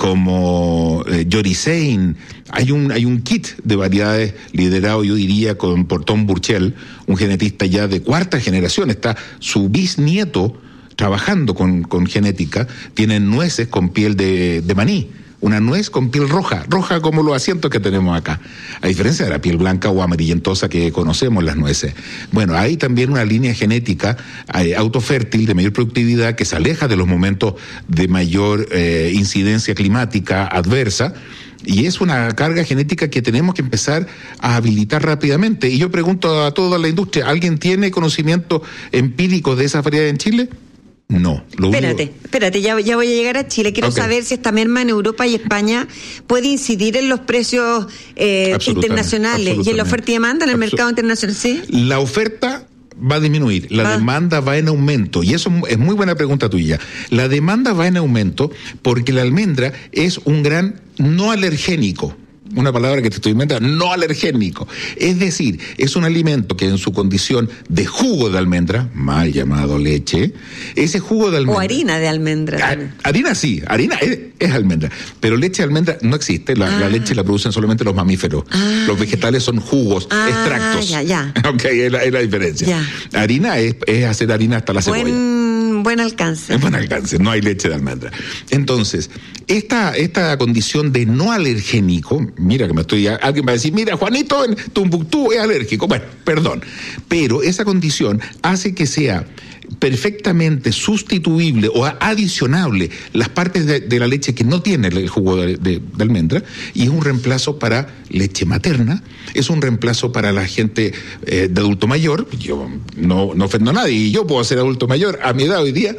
como eh, Yorisein. Hay un, hay un kit de variedades liderado, yo diría, con, por Tom Burchell, un genetista ya de cuarta generación. Está su bisnieto trabajando con, con genética. Tienen nueces con piel de, de maní. Una nuez con piel roja, roja como los asientos que tenemos acá, a diferencia de la piel blanca o amarillentosa que conocemos las nueces. Bueno, hay también una línea genética eh, autofértil de mayor productividad que se aleja de los momentos de mayor eh, incidencia climática adversa, y es una carga genética que tenemos que empezar a habilitar rápidamente. Y yo pregunto a toda la industria, ¿alguien tiene conocimiento empírico de esa variedad en Chile? No. Lo espérate, único... espérate, ya, ya voy a llegar a Chile. Quiero okay. saber si esta merma en Europa y España puede incidir en los precios eh, internacionales y en la oferta y demanda en el Absolut... mercado internacional, ¿sí? La oferta va a disminuir, la ah. demanda va en aumento, y eso es muy buena pregunta tuya. La demanda va en aumento porque la almendra es un gran no alergénico. Una palabra que te estoy inventando, no alergénico. Es decir, es un alimento que en su condición de jugo de almendra, mal llamado leche, ese jugo de almendra... O harina de almendra. A, harina sí, harina es, es almendra, pero leche de almendra no existe, la, ah. la leche la producen solamente los mamíferos. Ah. Los vegetales son jugos, ah, extractos. Ya, ya. Ok, es la, es la diferencia. Ya. Harina es, es hacer harina hasta la cebolla. Buen, buen alcance. Es buen alcance, no hay leche de almendra. Entonces, esta, esta condición de no alergénico, mira que me estoy, alguien va a decir, mira, Juanito en Tumbuctú es alérgico. Bueno, perdón, pero esa condición hace que sea perfectamente sustituible o adicionable las partes de, de la leche que no tiene el jugo de, de, de almendra, y es un reemplazo para leche materna, es un reemplazo para la gente eh, de adulto mayor. Yo no, no ofendo a nadie, y yo puedo ser adulto mayor a mi edad hoy día,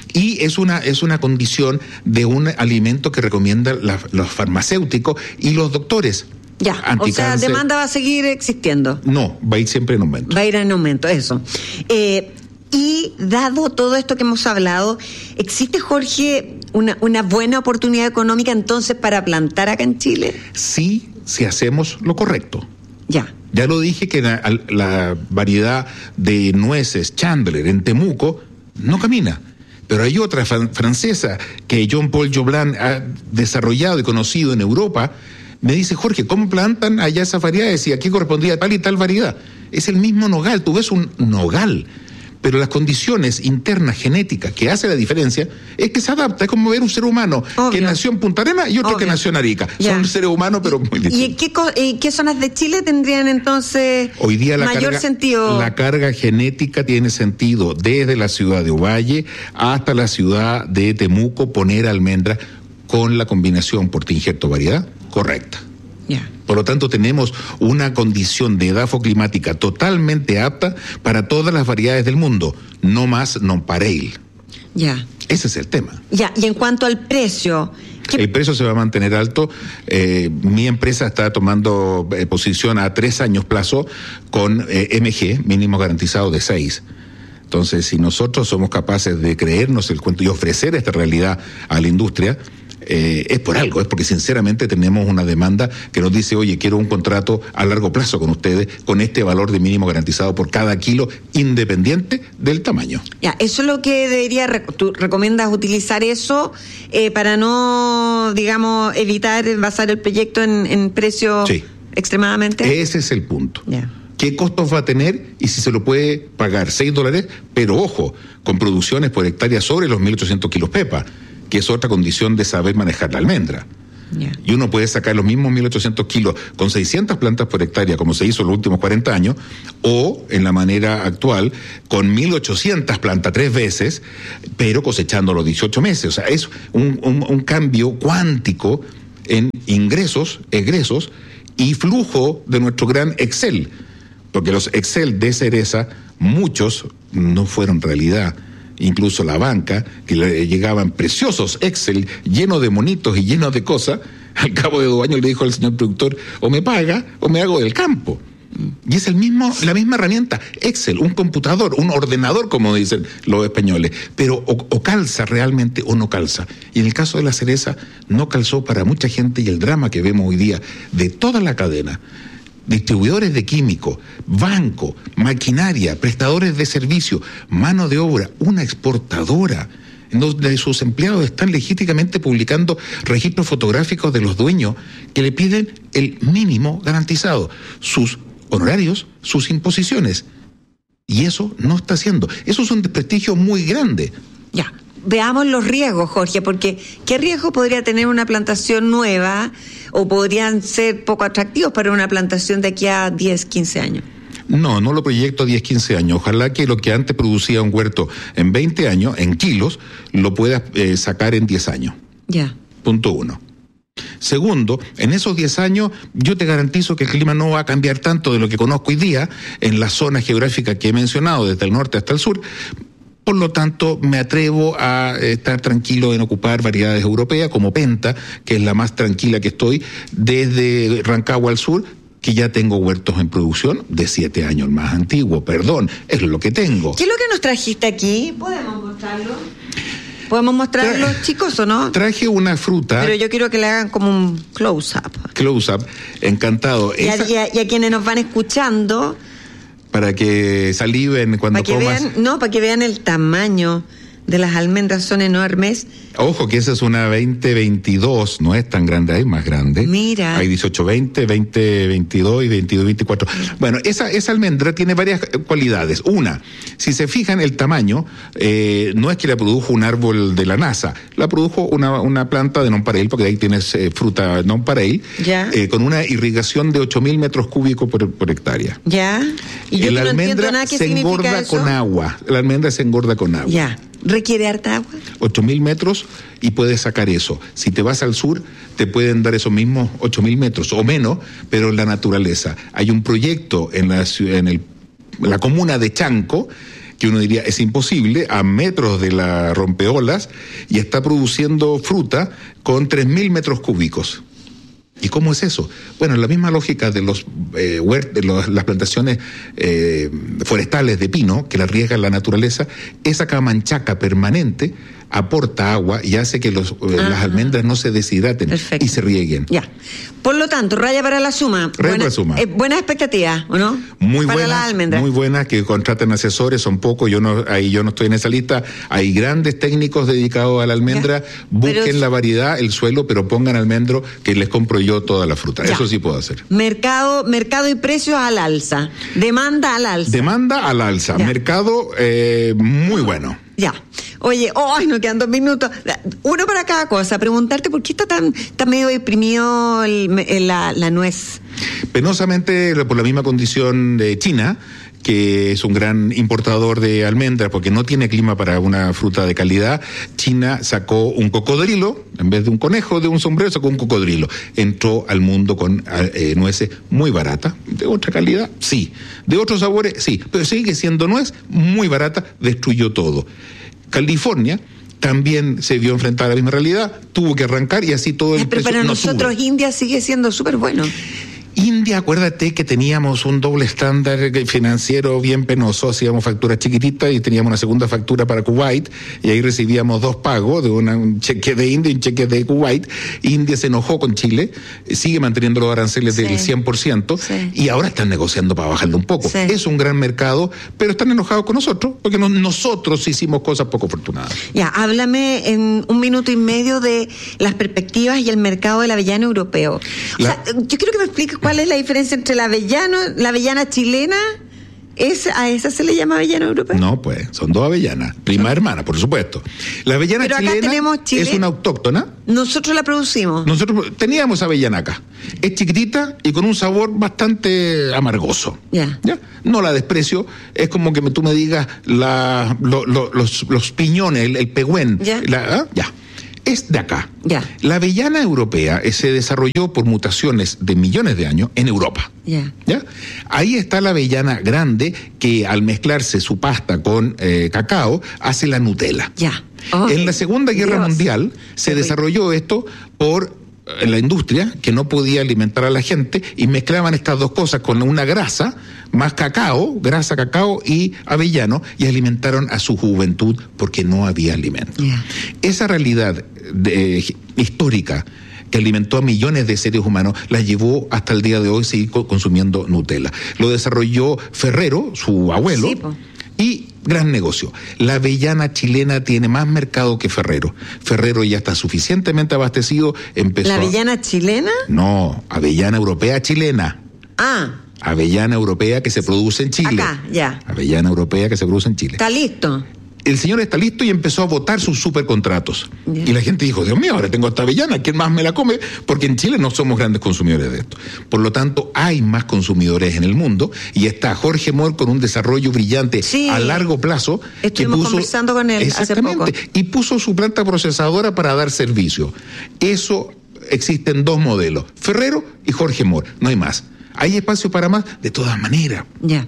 y es una, es una condición de un alimento que recomiendan la, los farmacéuticos y los doctores. Ya, o sea, demanda va a seguir existiendo. No, va a ir siempre en aumento. Va a ir en aumento, eso. Eh, y dado todo esto que hemos hablado, ¿existe, Jorge, una, una buena oportunidad económica entonces para plantar acá en Chile? Sí, si hacemos lo correcto. Ya. Ya lo dije que la, la variedad de nueces Chandler en Temuco no camina. Pero hay otra francesa que Jean-Paul Joblan ha desarrollado y conocido en Europa. Me dice, Jorge, ¿cómo plantan allá esas variedades? Y aquí correspondía tal y tal variedad. Es el mismo nogal, tú ves un nogal, pero las condiciones internas genéticas que hace la diferencia es que se adapta. Es como ver un ser humano Obvio. que nació en Punta Arenas y otro Obvio. que nació en Arica. Ya. Son seres humanos, pero muy distintos. ¿Y en qué, y qué zonas de Chile tendrían entonces Hoy día la mayor carga, sentido? La carga genética tiene sentido desde la ciudad de Ovalle hasta la ciudad de Temuco, poner almendra con la combinación porta-injerto variedad correcta. Yeah. Por lo tanto, tenemos una condición de edafoclimática totalmente apta para todas las variedades del mundo, no más non-pareil. Ya. Ese es el tema. Ya, y en cuanto al precio... ¿qué? El precio se va a mantener alto. Eh, mi empresa está tomando eh, posición a tres años plazo con eh, M G, mínimo garantizado de seis. Entonces, si nosotros somos capaces de creernos el cuento y ofrecer esta realidad a la industria, eh, es por algo, es porque sinceramente tenemos una demanda que nos dice, oye, quiero un contrato a largo plazo con ustedes, con este valor de mínimo garantizado por cada kilo, independiente del tamaño. Ya, eso es lo que debería, tú recomiendas utilizar eso eh, para no, digamos, evitar basar el proyecto en, en precio sí. extremadamente. Ese es el punto. Ya. ¿Qué costos va a tener y si se lo puede pagar? seis dólares, pero ojo, con producciones por hectárea sobre los mil ochocientos kilos pepa, que es otra condición de saber manejar la almendra. Yeah. Y uno puede sacar los mismos mil ochocientos kilos con seiscientas plantas por hectárea, como se hizo en los últimos cuarenta años, o en la manera actual, con mil ochocientas plantas tres veces, pero cosechando los dieciocho meses. O sea, es un, un, un cambio cuántico en ingresos, egresos y flujo de nuestro gran Excel. Porque los Excel de cereza, muchos no fueron realidad. Incluso la banca, que le llegaban preciosos Excel llenos de monitos y llenos de cosas, al cabo de dos años le dijo al señor productor, o me paga o me hago del campo. Y es el mismo, la misma herramienta, Excel, un computador, un ordenador, como dicen los españoles, pero o, o calza realmente o no calza. Y en el caso de la cereza, no calzó para mucha gente, y el drama que vemos hoy día de toda la cadena, distribuidores de químicos, banco, maquinaria, prestadores de servicio, mano de obra, una exportadora, en donde sus empleados están legítimamente publicando registros fotográficos de los dueños que le piden el mínimo garantizado, sus honorarios, sus imposiciones. Y eso no está haciendo. Eso es un desprestigio muy grande. Ya. Veamos los riesgos, Jorge, porque ¿qué riesgo podría tener una plantación nueva o podrían ser poco atractivos para una plantación de aquí a diez, quince años? No, no lo proyecto a diez, quince años. Ojalá que lo que antes producía un huerto en veinte años, en kilos, lo puedas eh, sacar en diez años. Ya. Punto uno. Segundo, en esos diez años yo te garantizo que el clima no va a cambiar tanto de lo que conozco hoy día en la zona geográfica que he mencionado, desde el norte hasta el sur. Por lo tanto, me atrevo a estar tranquilo en ocupar variedades europeas como Penta, que es la más tranquila que estoy, desde Rancagua al sur, que ya tengo huertos en producción de siete años, el más antiguo, perdón, es lo que tengo. ¿Qué es lo que nos trajiste aquí? ¿Podemos mostrarlo? ¿Podemos mostrarlo, Tra- chicos, o no? Traje una fruta. Pero yo quiero que le hagan como un close-up. Close-up, encantado. Y a, Esa... y, a, y a quienes nos van escuchando... Para que saliven cuando para que comas. Vean, no, para que vean el tamaño de las almendras, son enormes. Ojo que esa es una veinte veintidós, no es tan grande, hay más grande. Mira. Hay dieciocho veinte, veinte veintidós y veintidós veinticuatro. Bueno, esa, esa almendra tiene varias cualidades. Una, si se fijan el tamaño, eh, no es que la produjo un árbol de la NASA, la produjo una, una planta de non-pareil, porque ahí tienes eh, fruta non-pareil, ya. Eh, con una irrigación de ocho mil metros cúbicos por, por hectárea. Ya. Y yo la no almendra nada qué se engorda eso. con agua. La almendra se engorda con agua. Ya. ¿Requiere harta agua? ocho mil metros y puedes sacar eso. Si te vas al sur, te pueden dar esos mismos ocho mil metros o menos, pero en la naturaleza. Hay un proyecto en la, en el, la comuna de Chanco, que uno diría es imposible, a metros de la rompeolas, y está produciendo fruta con tres mil metros cúbicos. ¿Y cómo es eso? Bueno, la misma lógica de los eh, huert, de los, las plantaciones eh, forestales de pino, que la riega la naturaleza, esa camanchaca permanente aporta agua y hace que los, eh, las almendras no se deshidraten. Perfecto. Y se rieguen. Ya. Por lo tanto, raya para la suma. Raya buena, para la suma. Eh, buenas expectativas, ¿o no? Muy para buenas, las almendras. muy buenas, que contraten asesores, son pocos, yo no, ahí yo no estoy en esa lista. Hay grandes técnicos dedicados a la almendra, ya. Busquen pero, la variedad, el suelo, pero pongan almendro que les compro yo toda la fruta. Ya. Eso sí puedo hacer. Mercado, mercado y precios al alza. Demanda al alza. Demanda al alza. Ya. Mercado eh, muy bueno. Ya. Oye, oh, ay, nos quedan dos minutos. Uno para cada cosa. Preguntarte por qué está tan, tan medio deprimido el, el, la, la nuez. Penosamente por la misma condición de China, que es un gran importador de almendras porque no tiene clima para una fruta de calidad, China sacó un cocodrilo, en vez de un conejo, de un sombrero, sacó un cocodrilo. Entró al mundo con eh, nueces muy baratas, de otra calidad, sí. De otros sabores, sí. Pero sigue siendo nuez muy barata, destruyó todo. California también se vio enfrentada a la misma realidad, tuvo que arrancar y así todo el Pero precio para no nosotros sube. India sigue siendo súper bueno. India, acuérdate que teníamos un doble estándar financiero bien penoso, hacíamos facturas chiquititas y teníamos una segunda factura para Kuwait y ahí recibíamos dos pagos, de una, un cheque de India y un cheque de Kuwait. India se enojó con Chile, sigue manteniendo los aranceles sí. del cien por ciento sí. y ahora están negociando para bajarlo un poco. Sí. Es un gran mercado, pero están enojados con nosotros porque no, nosotros hicimos cosas poco afortunadas. Ya, háblame en un minuto y medio de las perspectivas y el mercado del avellano europeo. O la, sea, yo quiero que me expliques cuál es la diferencia entre la avellano, la avellana chilena. ¿Es, ¿A esa se le llama avellana europea? No, pues, son dos avellanas, prima hermana, por supuesto. La avellana Pero acá chilena tenemos Chile, es una autóctona. Nosotros la producimos. Nosotros teníamos avellana acá. Es chiquitita y con un sabor bastante amargoso. Ya. ¿Ya? No la desprecio, es como que tú me digas la, lo, lo, los, los piñones, el, el pehuen. Ya. La, ¿ah? Ya. Es de acá. Ya. La avellana europea se desarrolló por mutaciones de millones de años en Europa. Ya. ¿Ya? Ahí está la avellana grande que al mezclarse su pasta con eh, cacao hace la Nutella. Ya. Oh, en la Segunda Guerra Dios. Mundial se Qué desarrolló rico. Esto por eh, la industria que no podía alimentar a la gente y mezclaban estas dos cosas con una grasa más cacao, grasa, cacao y avellano y alimentaron a su juventud porque no había alimento. Yeah. Esa realidad de, histórica que alimentó a millones de seres humanos, la llevó hasta el día de hoy seguir consumiendo Nutella. Lo desarrolló Ferrero, su abuelo, sí, po. Y gran negocio. La avellana chilena tiene más mercado que Ferrero. Ferrero ya está suficientemente abastecido, empezó... ¿La avellana chilena? No, avellana europea chilena. Ah. Avellana europea que se produce en Chile. Acá, ya. Avellana europea que se produce en Chile. Está listo. El señor está listo y empezó a votar sus supercontratos. Yeah. Y la gente dijo, Dios mío, ahora tengo esta avellana, ¿quién más me la come? Porque en Chile no somos grandes consumidores de esto. Por lo tanto, hay más consumidores en el mundo y está Jorge Mor con un desarrollo brillante sí. a largo plazo. Estuvimos que puso, conversando con él hace poco. Y puso su planta procesadora para dar servicio. Eso existe en dos modelos, Ferrero y Jorge Mor, no hay más. Hay espacio para más de todas maneras. Ya.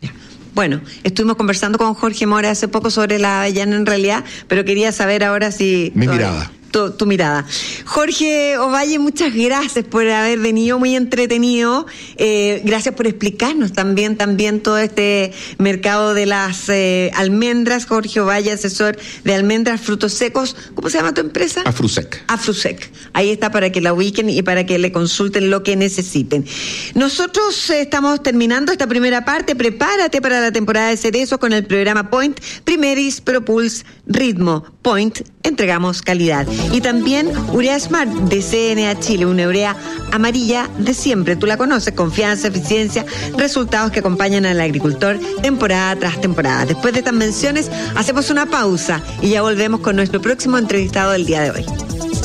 Bueno, estuvimos conversando con Jorge Mora hace poco sobre la avellana en realidad, pero quería saber ahora si... Mi mirada. Tu, tu mirada. Jorge Ovalle, muchas gracias por haber venido, muy entretenido. Eh, gracias por explicarnos también, también todo este mercado de las eh, almendras. Jorge Ovalle, asesor de almendras, frutos secos. ¿Cómo se llama tu empresa? Afrusec. Afrusec. Ahí está para que la ubiquen y para que le consulten lo que necesiten. Nosotros eh, estamos terminando esta primera parte. Prepárate para la temporada de cerezos con el programa Point, Primeris, Propulse, Ritmo. Point, entregamos calidad. Y también Urea Smart de C N A Chile, una urea amarilla de siempre. Tú la conoces, confianza, eficiencia, resultados que acompañan al agricultor temporada tras temporada. Después de estas menciones, hacemos una pausa y ya volvemos con nuestro próximo entrevistado del día de hoy.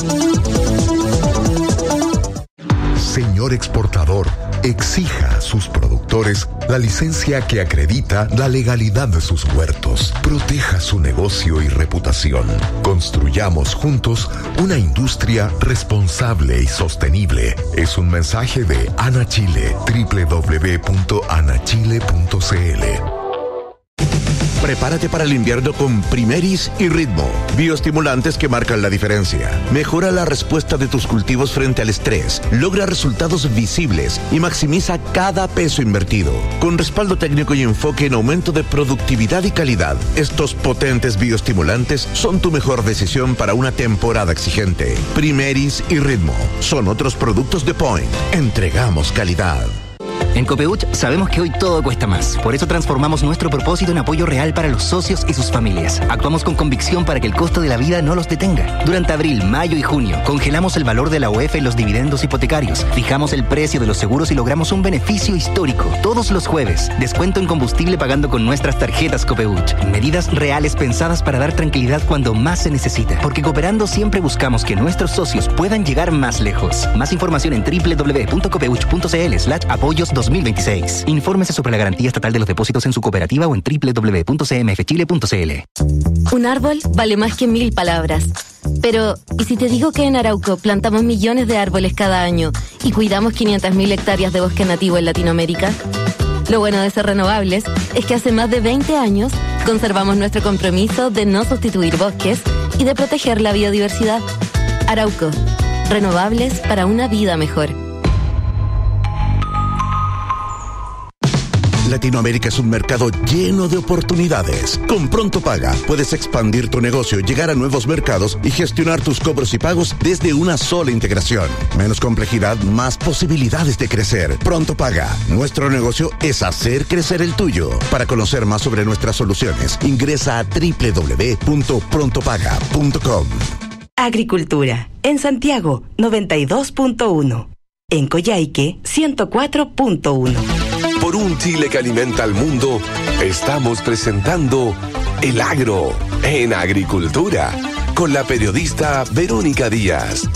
Señor exportador, exija a sus productores la licencia que acredita la legalidad de sus huertos. Proteja su negocio y reputación. Construyamos juntos una industria responsable y sostenible. Es un mensaje de Ana Chile, doble u doble u doble u punto ana chile punto c l. Prepárate para el invierno con Primeris y Ritmo, bioestimulantes que marcan la diferencia. Mejora la respuesta de tus cultivos frente al estrés, logra resultados visibles y maximiza cada peso invertido. Con respaldo técnico y enfoque en aumento de productividad y calidad, estos potentes bioestimulantes son tu mejor decisión para una temporada exigente. Primeris y Ritmo son otros productos de Point. Entregamos calidad. En Copeuch sabemos que hoy todo cuesta más. Por eso transformamos nuestro propósito en apoyo real para los socios y sus familias. Actuamos con convicción para que el costo de la vida no los detenga. Durante abril, mayo y junio, congelamos el valor de la O E F en los dividendos hipotecarios. Fijamos el precio de los seguros y logramos un beneficio histórico. Todos los jueves, descuento en combustible pagando con nuestras tarjetas Copeuch. Medidas reales pensadas para dar tranquilidad cuando más se necesita. Porque cooperando siempre buscamos que nuestros socios puedan llegar más lejos. Más información en doble u doble u doble u punto copeuch punto c l slash apoyo Servicios dos mil veintiséis. Infórmese sobre la garantía estatal de los depósitos en su cooperativa o en doble u doble u doble u punto c m f chile punto c l. Un árbol vale más que mil palabras. Pero, ¿y si te digo que en Arauco plantamos millones de árboles cada año y cuidamos quinientas mil hectáreas de bosque nativo en Latinoamérica? Lo bueno de ser renovables es que hace más de veinte años conservamos nuestro compromiso de no sustituir bosques y de proteger la biodiversidad. Arauco, renovables para una vida mejor. Latinoamérica es un mercado lleno de oportunidades. Con Pronto Paga puedes expandir tu negocio, llegar a nuevos mercados y gestionar tus cobros y pagos desde una sola integración. Menos complejidad, más posibilidades de crecer. Pronto Paga. Nuestro negocio es hacer crecer el tuyo. Para conocer más sobre nuestras soluciones, ingresa a doble u doble u doble u punto pronto paga punto com. Agricultura. En Santiago, noventa y dos punto uno. En Coyhaique, ciento cuatro punto uno. Por un Chile que alimenta al mundo, estamos presentando El Agro en Agricultura con la periodista Verónica Díaz.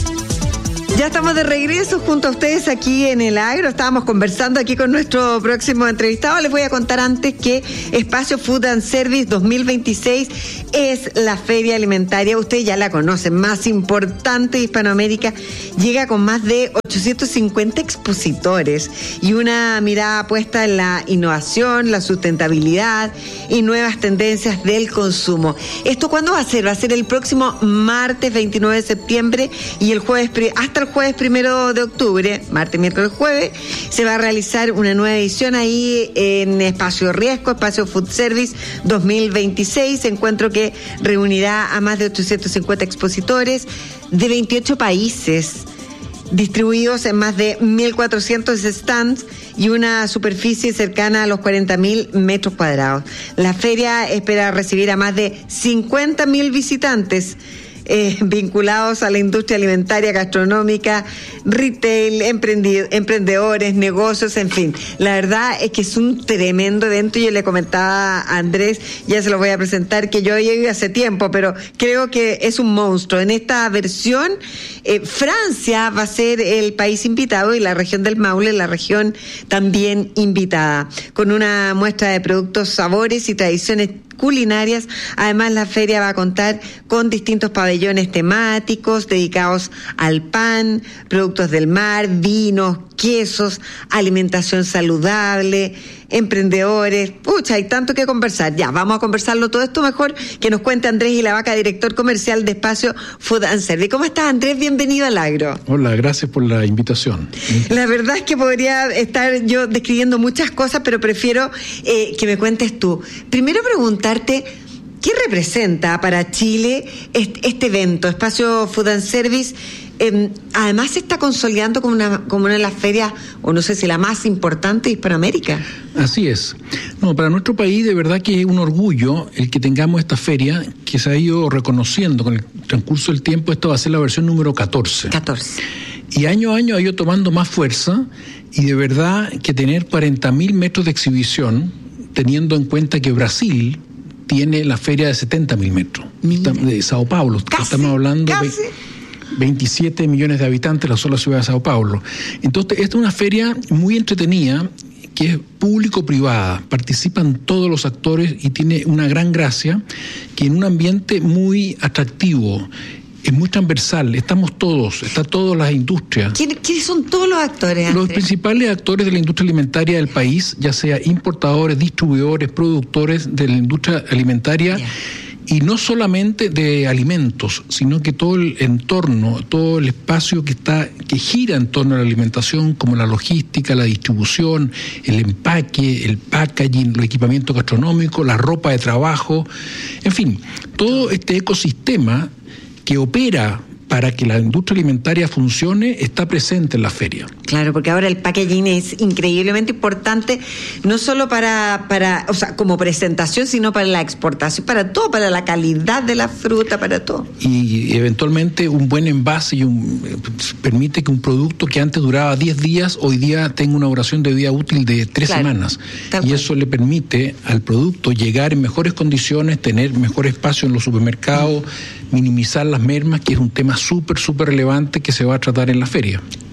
Ya estamos de regreso junto a ustedes aquí en El Agro. Estábamos conversando aquí con nuestro próximo entrevistado. Les voy a contar antes que Espacio Food and Service dos mil veintiséis es la feria alimentaria. Ustedes ya la conocen, más importante de Hispanoamérica. Llega con más de ochocientos cincuenta expositores y una mirada puesta en la innovación, la sustentabilidad y nuevas tendencias del consumo. ¿Esto cuándo va a ser? Va a ser el próximo martes veintinueve de septiembre y el jueves hasta el jueves primero de octubre, martes, miércoles, jueves, se va a realizar una nueva edición ahí en Espacio Riesgo, Espacio Food Service dos mil veintiséis, encuentro que reunirá a más de ochocientos cincuenta expositores de veintiocho países, distribuidos en más de mil cuatrocientos stands y una superficie cercana a los cuarenta mil metros cuadrados. La feria espera recibir a más de cincuenta mil visitantes Eh, vinculados a la industria alimentaria, gastronómica, retail, emprendi- emprendedores, negocios, en fin. La verdad es que es un tremendo evento. Yo le comentaba a Andrés, ya se lo voy a presentar, que yo llegué hace tiempo, pero creo que es un monstruo. En esta versión, eh, Francia va a ser el país invitado y la región del Maule, la región también invitada, con una muestra de productos, sabores y tradiciones culinarias. Además, la feria va a contar con distintos pabellones temáticos dedicados al pan, productos del mar, vinos, quesos, alimentación saludable, emprendedores. Pucha, hay tanto que conversar. Ya, vamos a conversarlo todo esto mejor que nos cuente Andrés Ilavaca, director comercial de Espacio Food and Service. ¿Cómo estás, Andrés? Bienvenido al Agro. Hola, gracias por la invitación. La verdad es que podría estar yo describiendo muchas cosas, pero prefiero eh, que me cuentes tú. Primero preguntarte, ¿qué representa para Chile este, este evento, Espacio Food and Service? Eh, además se está consolidando como una, como una de las ferias, o no sé si la más importante de Hispanoamérica. Así es. No, para nuestro país de verdad que es un orgullo el que tengamos esta feria, que se ha ido reconociendo con el transcurso del tiempo. Esto va a ser la versión número catorce. catorce. Y año a año ha ido tomando más fuerza, y de verdad que tener cuarenta mil metros de exhibición, teniendo en cuenta que Brasil tiene la feria de setenta mil metros, Mira. de Sao Paulo, casi, estamos hablando de veintisiete millones de habitantes, la sola ciudad de Sao Paulo. Entonces, esta es una feria muy entretenida, que es público-privada, participan todos los actores y tiene una gran gracia, que en un ambiente muy atractivo, es muy transversal, estamos todos, está todas las industrias. ¿Quién, ¿Quiénes son todos los actores, Andrés? Los principales actores de la industria alimentaria del país, ya sea importadores, distribuidores, productores de la industria alimentaria, yeah. Y no solamente de alimentos, sino que todo el entorno, todo el espacio que está, que gira en torno a la alimentación, como la logística, la distribución, el empaque, el packaging, los equipamientos gastronómicos, la ropa de trabajo, en fin, todo este ecosistema que opera para que la industria alimentaria funcione, está presente en la feria. Claro, porque ahora el packaging es increíblemente importante, no solo para, para, o sea, como presentación, sino para la exportación, para todo, para la calidad de la fruta, para todo. Y eventualmente un buen envase y un, permite que un producto que antes duraba diez días, hoy día tenga una duración de vida útil de tres claro, semanas. Y cual. Eso le permite al producto llegar en mejores condiciones, tener mejor espacio en los supermercados, mm. minimizar las mermas, que es un tema súper, súper relevante que se va a tratar en la feria.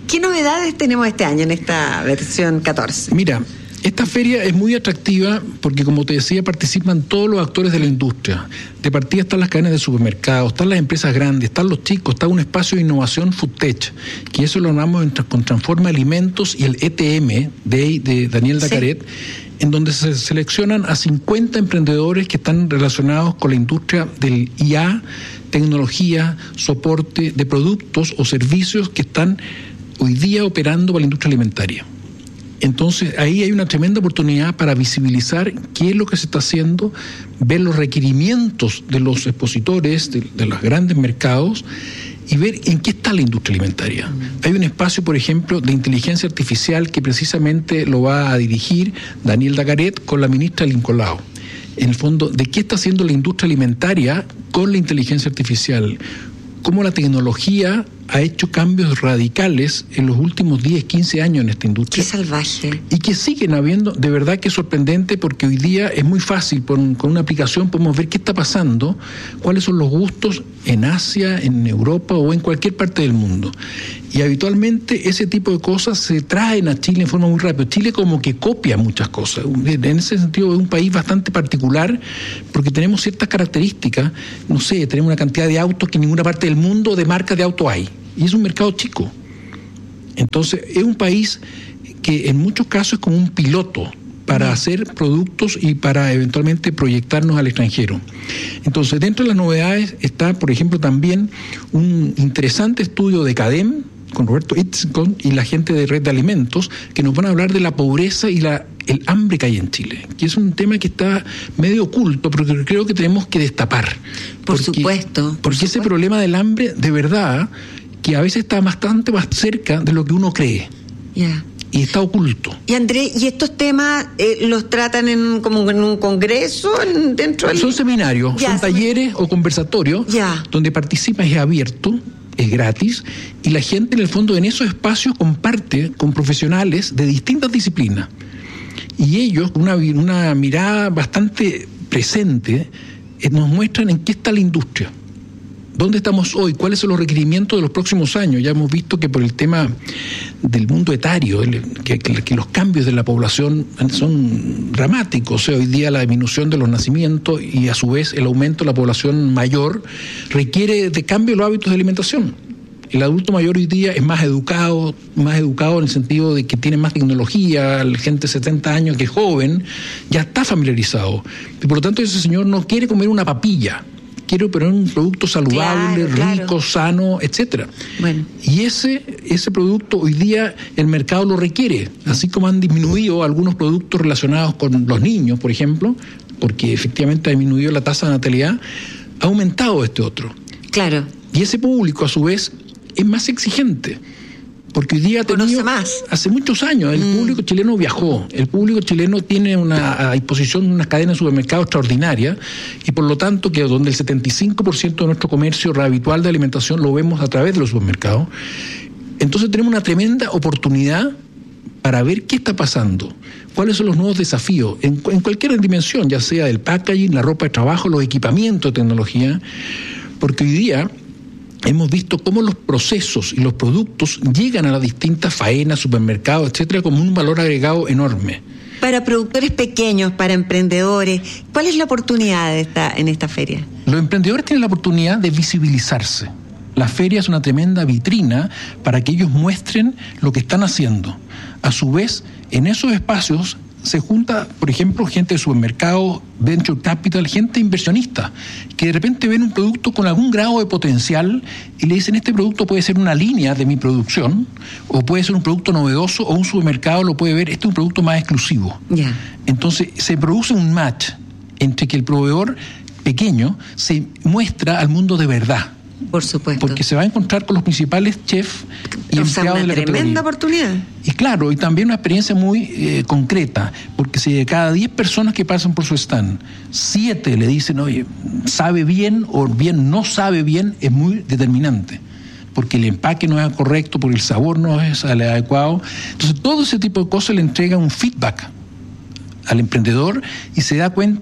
¿Qué novedades tenemos este año en esta versión catorce? Mira, esta feria es muy atractiva porque, como te decía, participan todos los actores de la industria. De partida están las cadenas de supermercados, están las empresas grandes, están los chicos, está un espacio de innovación FoodTech, que eso lo llamamos con Transforma Alimentos y el E T M de, de Daniel Dacaret, sí, en donde se seleccionan a cincuenta emprendedores que están relacionados con la industria del I A, tecnología, soporte de productos o servicios que están hoy día operando para la industria alimentaria. Entonces, ahí hay una tremenda oportunidad para visibilizar qué es lo que se está haciendo, ver los requerimientos de los expositores de, de los grandes mercados y ver en qué está la industria alimentaria. Hay un espacio, por ejemplo, de inteligencia artificial que precisamente lo va a dirigir Daniel Dacaret con la ministra Lincolao. En el fondo, ¿de qué está haciendo la industria alimentaria con la inteligencia artificial? Cómo la tecnología ha hecho cambios radicales en los últimos diez, quince años en esta industria. Qué salvaje. Y que siguen habiendo, de verdad que es sorprendente, porque hoy día es muy fácil, con, con una aplicación podemos ver qué está pasando, cuáles son los gustos en Asia, en Europa o en cualquier parte del mundo. Y habitualmente ese tipo de cosas se traen a Chile en forma muy rápida. Chile como que copia muchas cosas. En ese sentido es un país bastante particular porque tenemos ciertas características. No sé, tenemos una cantidad de autos que en ninguna parte del mundo de marcas de auto hay. Y es un mercado chico. Entonces, es un país que en muchos casos es como un piloto para hacer productos y para eventualmente proyectarnos al extranjero. Entonces, dentro de las novedades está, por ejemplo, también un interesante estudio de CADEM, con Roberto Itzcon y la gente de Red de Alimentos, que nos van a hablar de la pobreza y la el hambre que hay en Chile, que es un tema que está medio oculto, pero que creo que tenemos que destapar. Por porque, supuesto. Por porque supuesto. Ese problema del hambre, de verdad, que a veces está bastante más cerca de lo que uno cree. Ya. Yeah. Y está oculto. Y Andrés, ¿y estos temas eh, los tratan en como en un congreso en, dentro del... Son seminarios, ya, son talleres o conversatorios, ya, donde participa, es abierto, es gratis, y la gente en el fondo en esos espacios comparte con profesionales de distintas disciplinas. Y ellos, una, una mirada bastante presente, eh, nos muestran en qué está la industria. ¿Dónde estamos hoy? ¿Cuáles son los requerimientos de los próximos años? Ya hemos visto que por el tema del mundo etario, que, que, que los cambios de la población son dramáticos. O sea, hoy día la disminución de los nacimientos y a su vez el aumento de la población mayor requiere de cambio de los hábitos de alimentación. El adulto mayor hoy día es más educado, más educado en el sentido de que tiene más tecnología, la gente de setenta años que es joven, ya está familiarizado. Y por lo tanto ese señor no quiere comer una papilla. Quiero poner un producto saludable, claro, rico, claro, sano, etcétera. Bueno. Y ese ese producto hoy día el mercado lo requiere, así como han disminuido algunos productos relacionados con los niños, por ejemplo, porque efectivamente ha disminuido la tasa de natalidad, ha aumentado este otro. Claro. Y ese público, a su vez, es más exigente. Porque hoy día ha tenido, más. hace muchos años, el mm. público chileno viajó. El público chileno tiene una, a disposición unas cadenas de supermercados extraordinarias y por lo tanto que donde el setenta y cinco por ciento de nuestro comercio habitual de alimentación lo vemos a través de los supermercados. Entonces tenemos una tremenda oportunidad para ver qué está pasando, cuáles son los nuevos desafíos, en, en cualquier dimensión, ya sea el packaging, la ropa de trabajo, los equipamientos de tecnología, porque hoy día hemos visto cómo los procesos y los productos llegan a las distintas faenas, supermercados, etcétera, como un valor agregado enorme. Para productores pequeños, para emprendedores, ¿cuál es la oportunidad de esta, en esta feria? Los emprendedores tienen la oportunidad de visibilizarse. La feria es una tremenda vitrina para que ellos muestren lo que están haciendo. A su vez, en esos espacios se junta, por ejemplo, gente de supermercados, venture capital, gente inversionista, que de repente ven un producto con algún grado de potencial y le dicen, este producto puede ser una línea de mi producción, o puede ser un producto novedoso, o un supermercado lo puede ver, este es un producto más exclusivo. Yeah. Entonces se produce un match entre que el proveedor pequeño se muestra al mundo de verdad. Por supuesto. Porque se va a encontrar con los principales chefs y o sea, empleados de la categoría. Una tremenda oportunidad. Y claro, y también una experiencia muy eh, concreta, porque si de cada diez personas que pasan por su stand, siete le dicen, oye, sabe bien o bien no sabe bien, es muy determinante. Porque el empaque no es correcto, porque el sabor no es el adecuado. Entonces, todo ese tipo de cosas le entrega un feedback al emprendedor y se da cuenta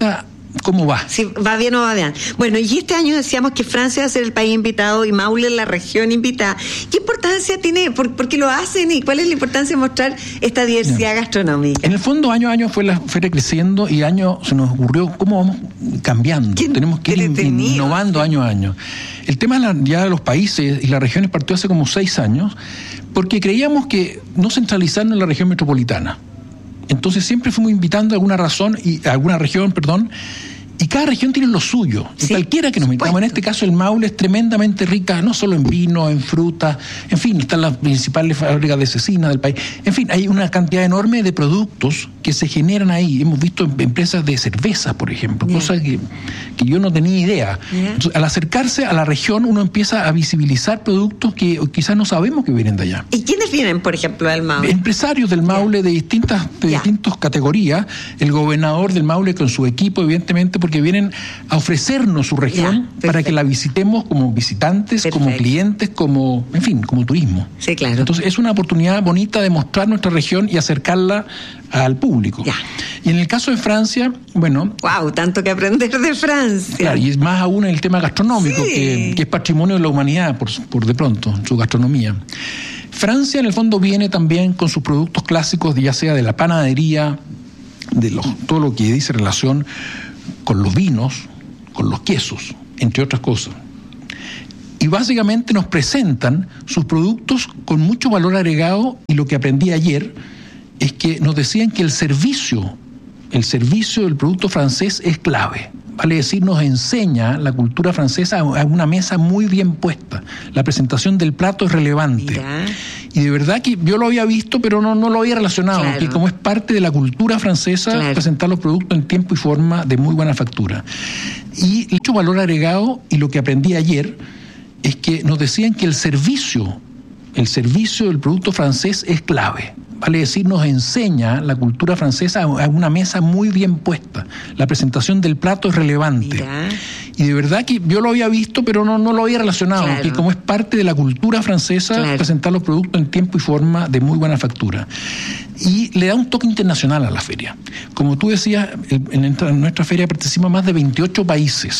cómo va. Si va bien o va bien. Bueno, y este año decíamos que Francia va a ser el país invitado y Maule la región invitada. ¿Qué importancia tiene? ¿Por, por qué lo hacen? ¿Y cuál es la importancia de mostrar esta diversidad Bien. gastronómica? En el fondo, año a año fue la feria creciendo y año se nos ocurrió cómo vamos cambiando. ¿Qué Tenemos que ir innovando año a año. El tema de la, ya de los países y las regiones partió hace como seis años porque creíamos que no centralizarnos en la región metropolitana. Entonces siempre fuimos invitando a alguna razón y a alguna región, perdón, y cada región tiene lo suyo. Sí, cualquiera que nos metamos, en este caso el Maule es tremendamente rica, no solo en vino, en fruta, en fin, están las principales fábricas de cecina del país. En fin, hay una cantidad enorme de productos que se generan ahí. Hemos visto empresas de cervezas, por ejemplo, yeah. cosas que, que yo no tenía idea. Yeah. Entonces, al acercarse a la región, uno empieza a visibilizar productos que quizás no sabemos que vienen de allá. ¿Y quiénes vienen, por ejemplo, del Maule? Empresarios del Maule yeah. de distintas de yeah. distintas categorías. El gobernador del Maule con su equipo, evidentemente, porque vienen a ofrecernos su región yeah, para que la visitemos como visitantes, perfecto. como clientes, como, en fin, como turismo. Sí, claro. Entonces es una oportunidad bonita de mostrar nuestra región y acercarla al público. Yeah. Y en el caso de Francia, bueno... ¡Wow! Tanto que aprender de Francia. Claro, y es más aún en el tema gastronómico, sí. que, que es patrimonio de la humanidad, por, por de pronto, su gastronomía. Francia, en el fondo, viene también con sus productos clásicos, ya sea de la panadería, de los, todo lo que dice relación con los vinos, con los quesos, entre otras cosas. Y básicamente nos presentan sus productos con mucho valor agregado, y lo que aprendí ayer es que nos decían que el servicio, el servicio del producto francés es clave. Vale decir, nos enseña la cultura francesa a una mesa muy bien puesta. La presentación del plato es relevante. Mira. Y de verdad que yo lo había visto, pero no, no lo había relacionado, claro. que como es parte de la cultura francesa, claro. presentar los productos en tiempo y forma de muy buena factura. Y mucho valor agregado, y lo que aprendí ayer es que nos decían que el servicio, el servicio del producto francés es clave. Vale decir, nos enseña la cultura francesa a una mesa muy bien puesta. La presentación del plato es relevante. Mira. Y de verdad que yo lo había visto, pero no, no lo había relacionado, claro. que como es parte de la cultura francesa, claro. presentar los productos en tiempo y forma de muy buena factura. Y le da un toque internacional a la feria. Como tú decías, en nuestra feria participan más de veintiocho países.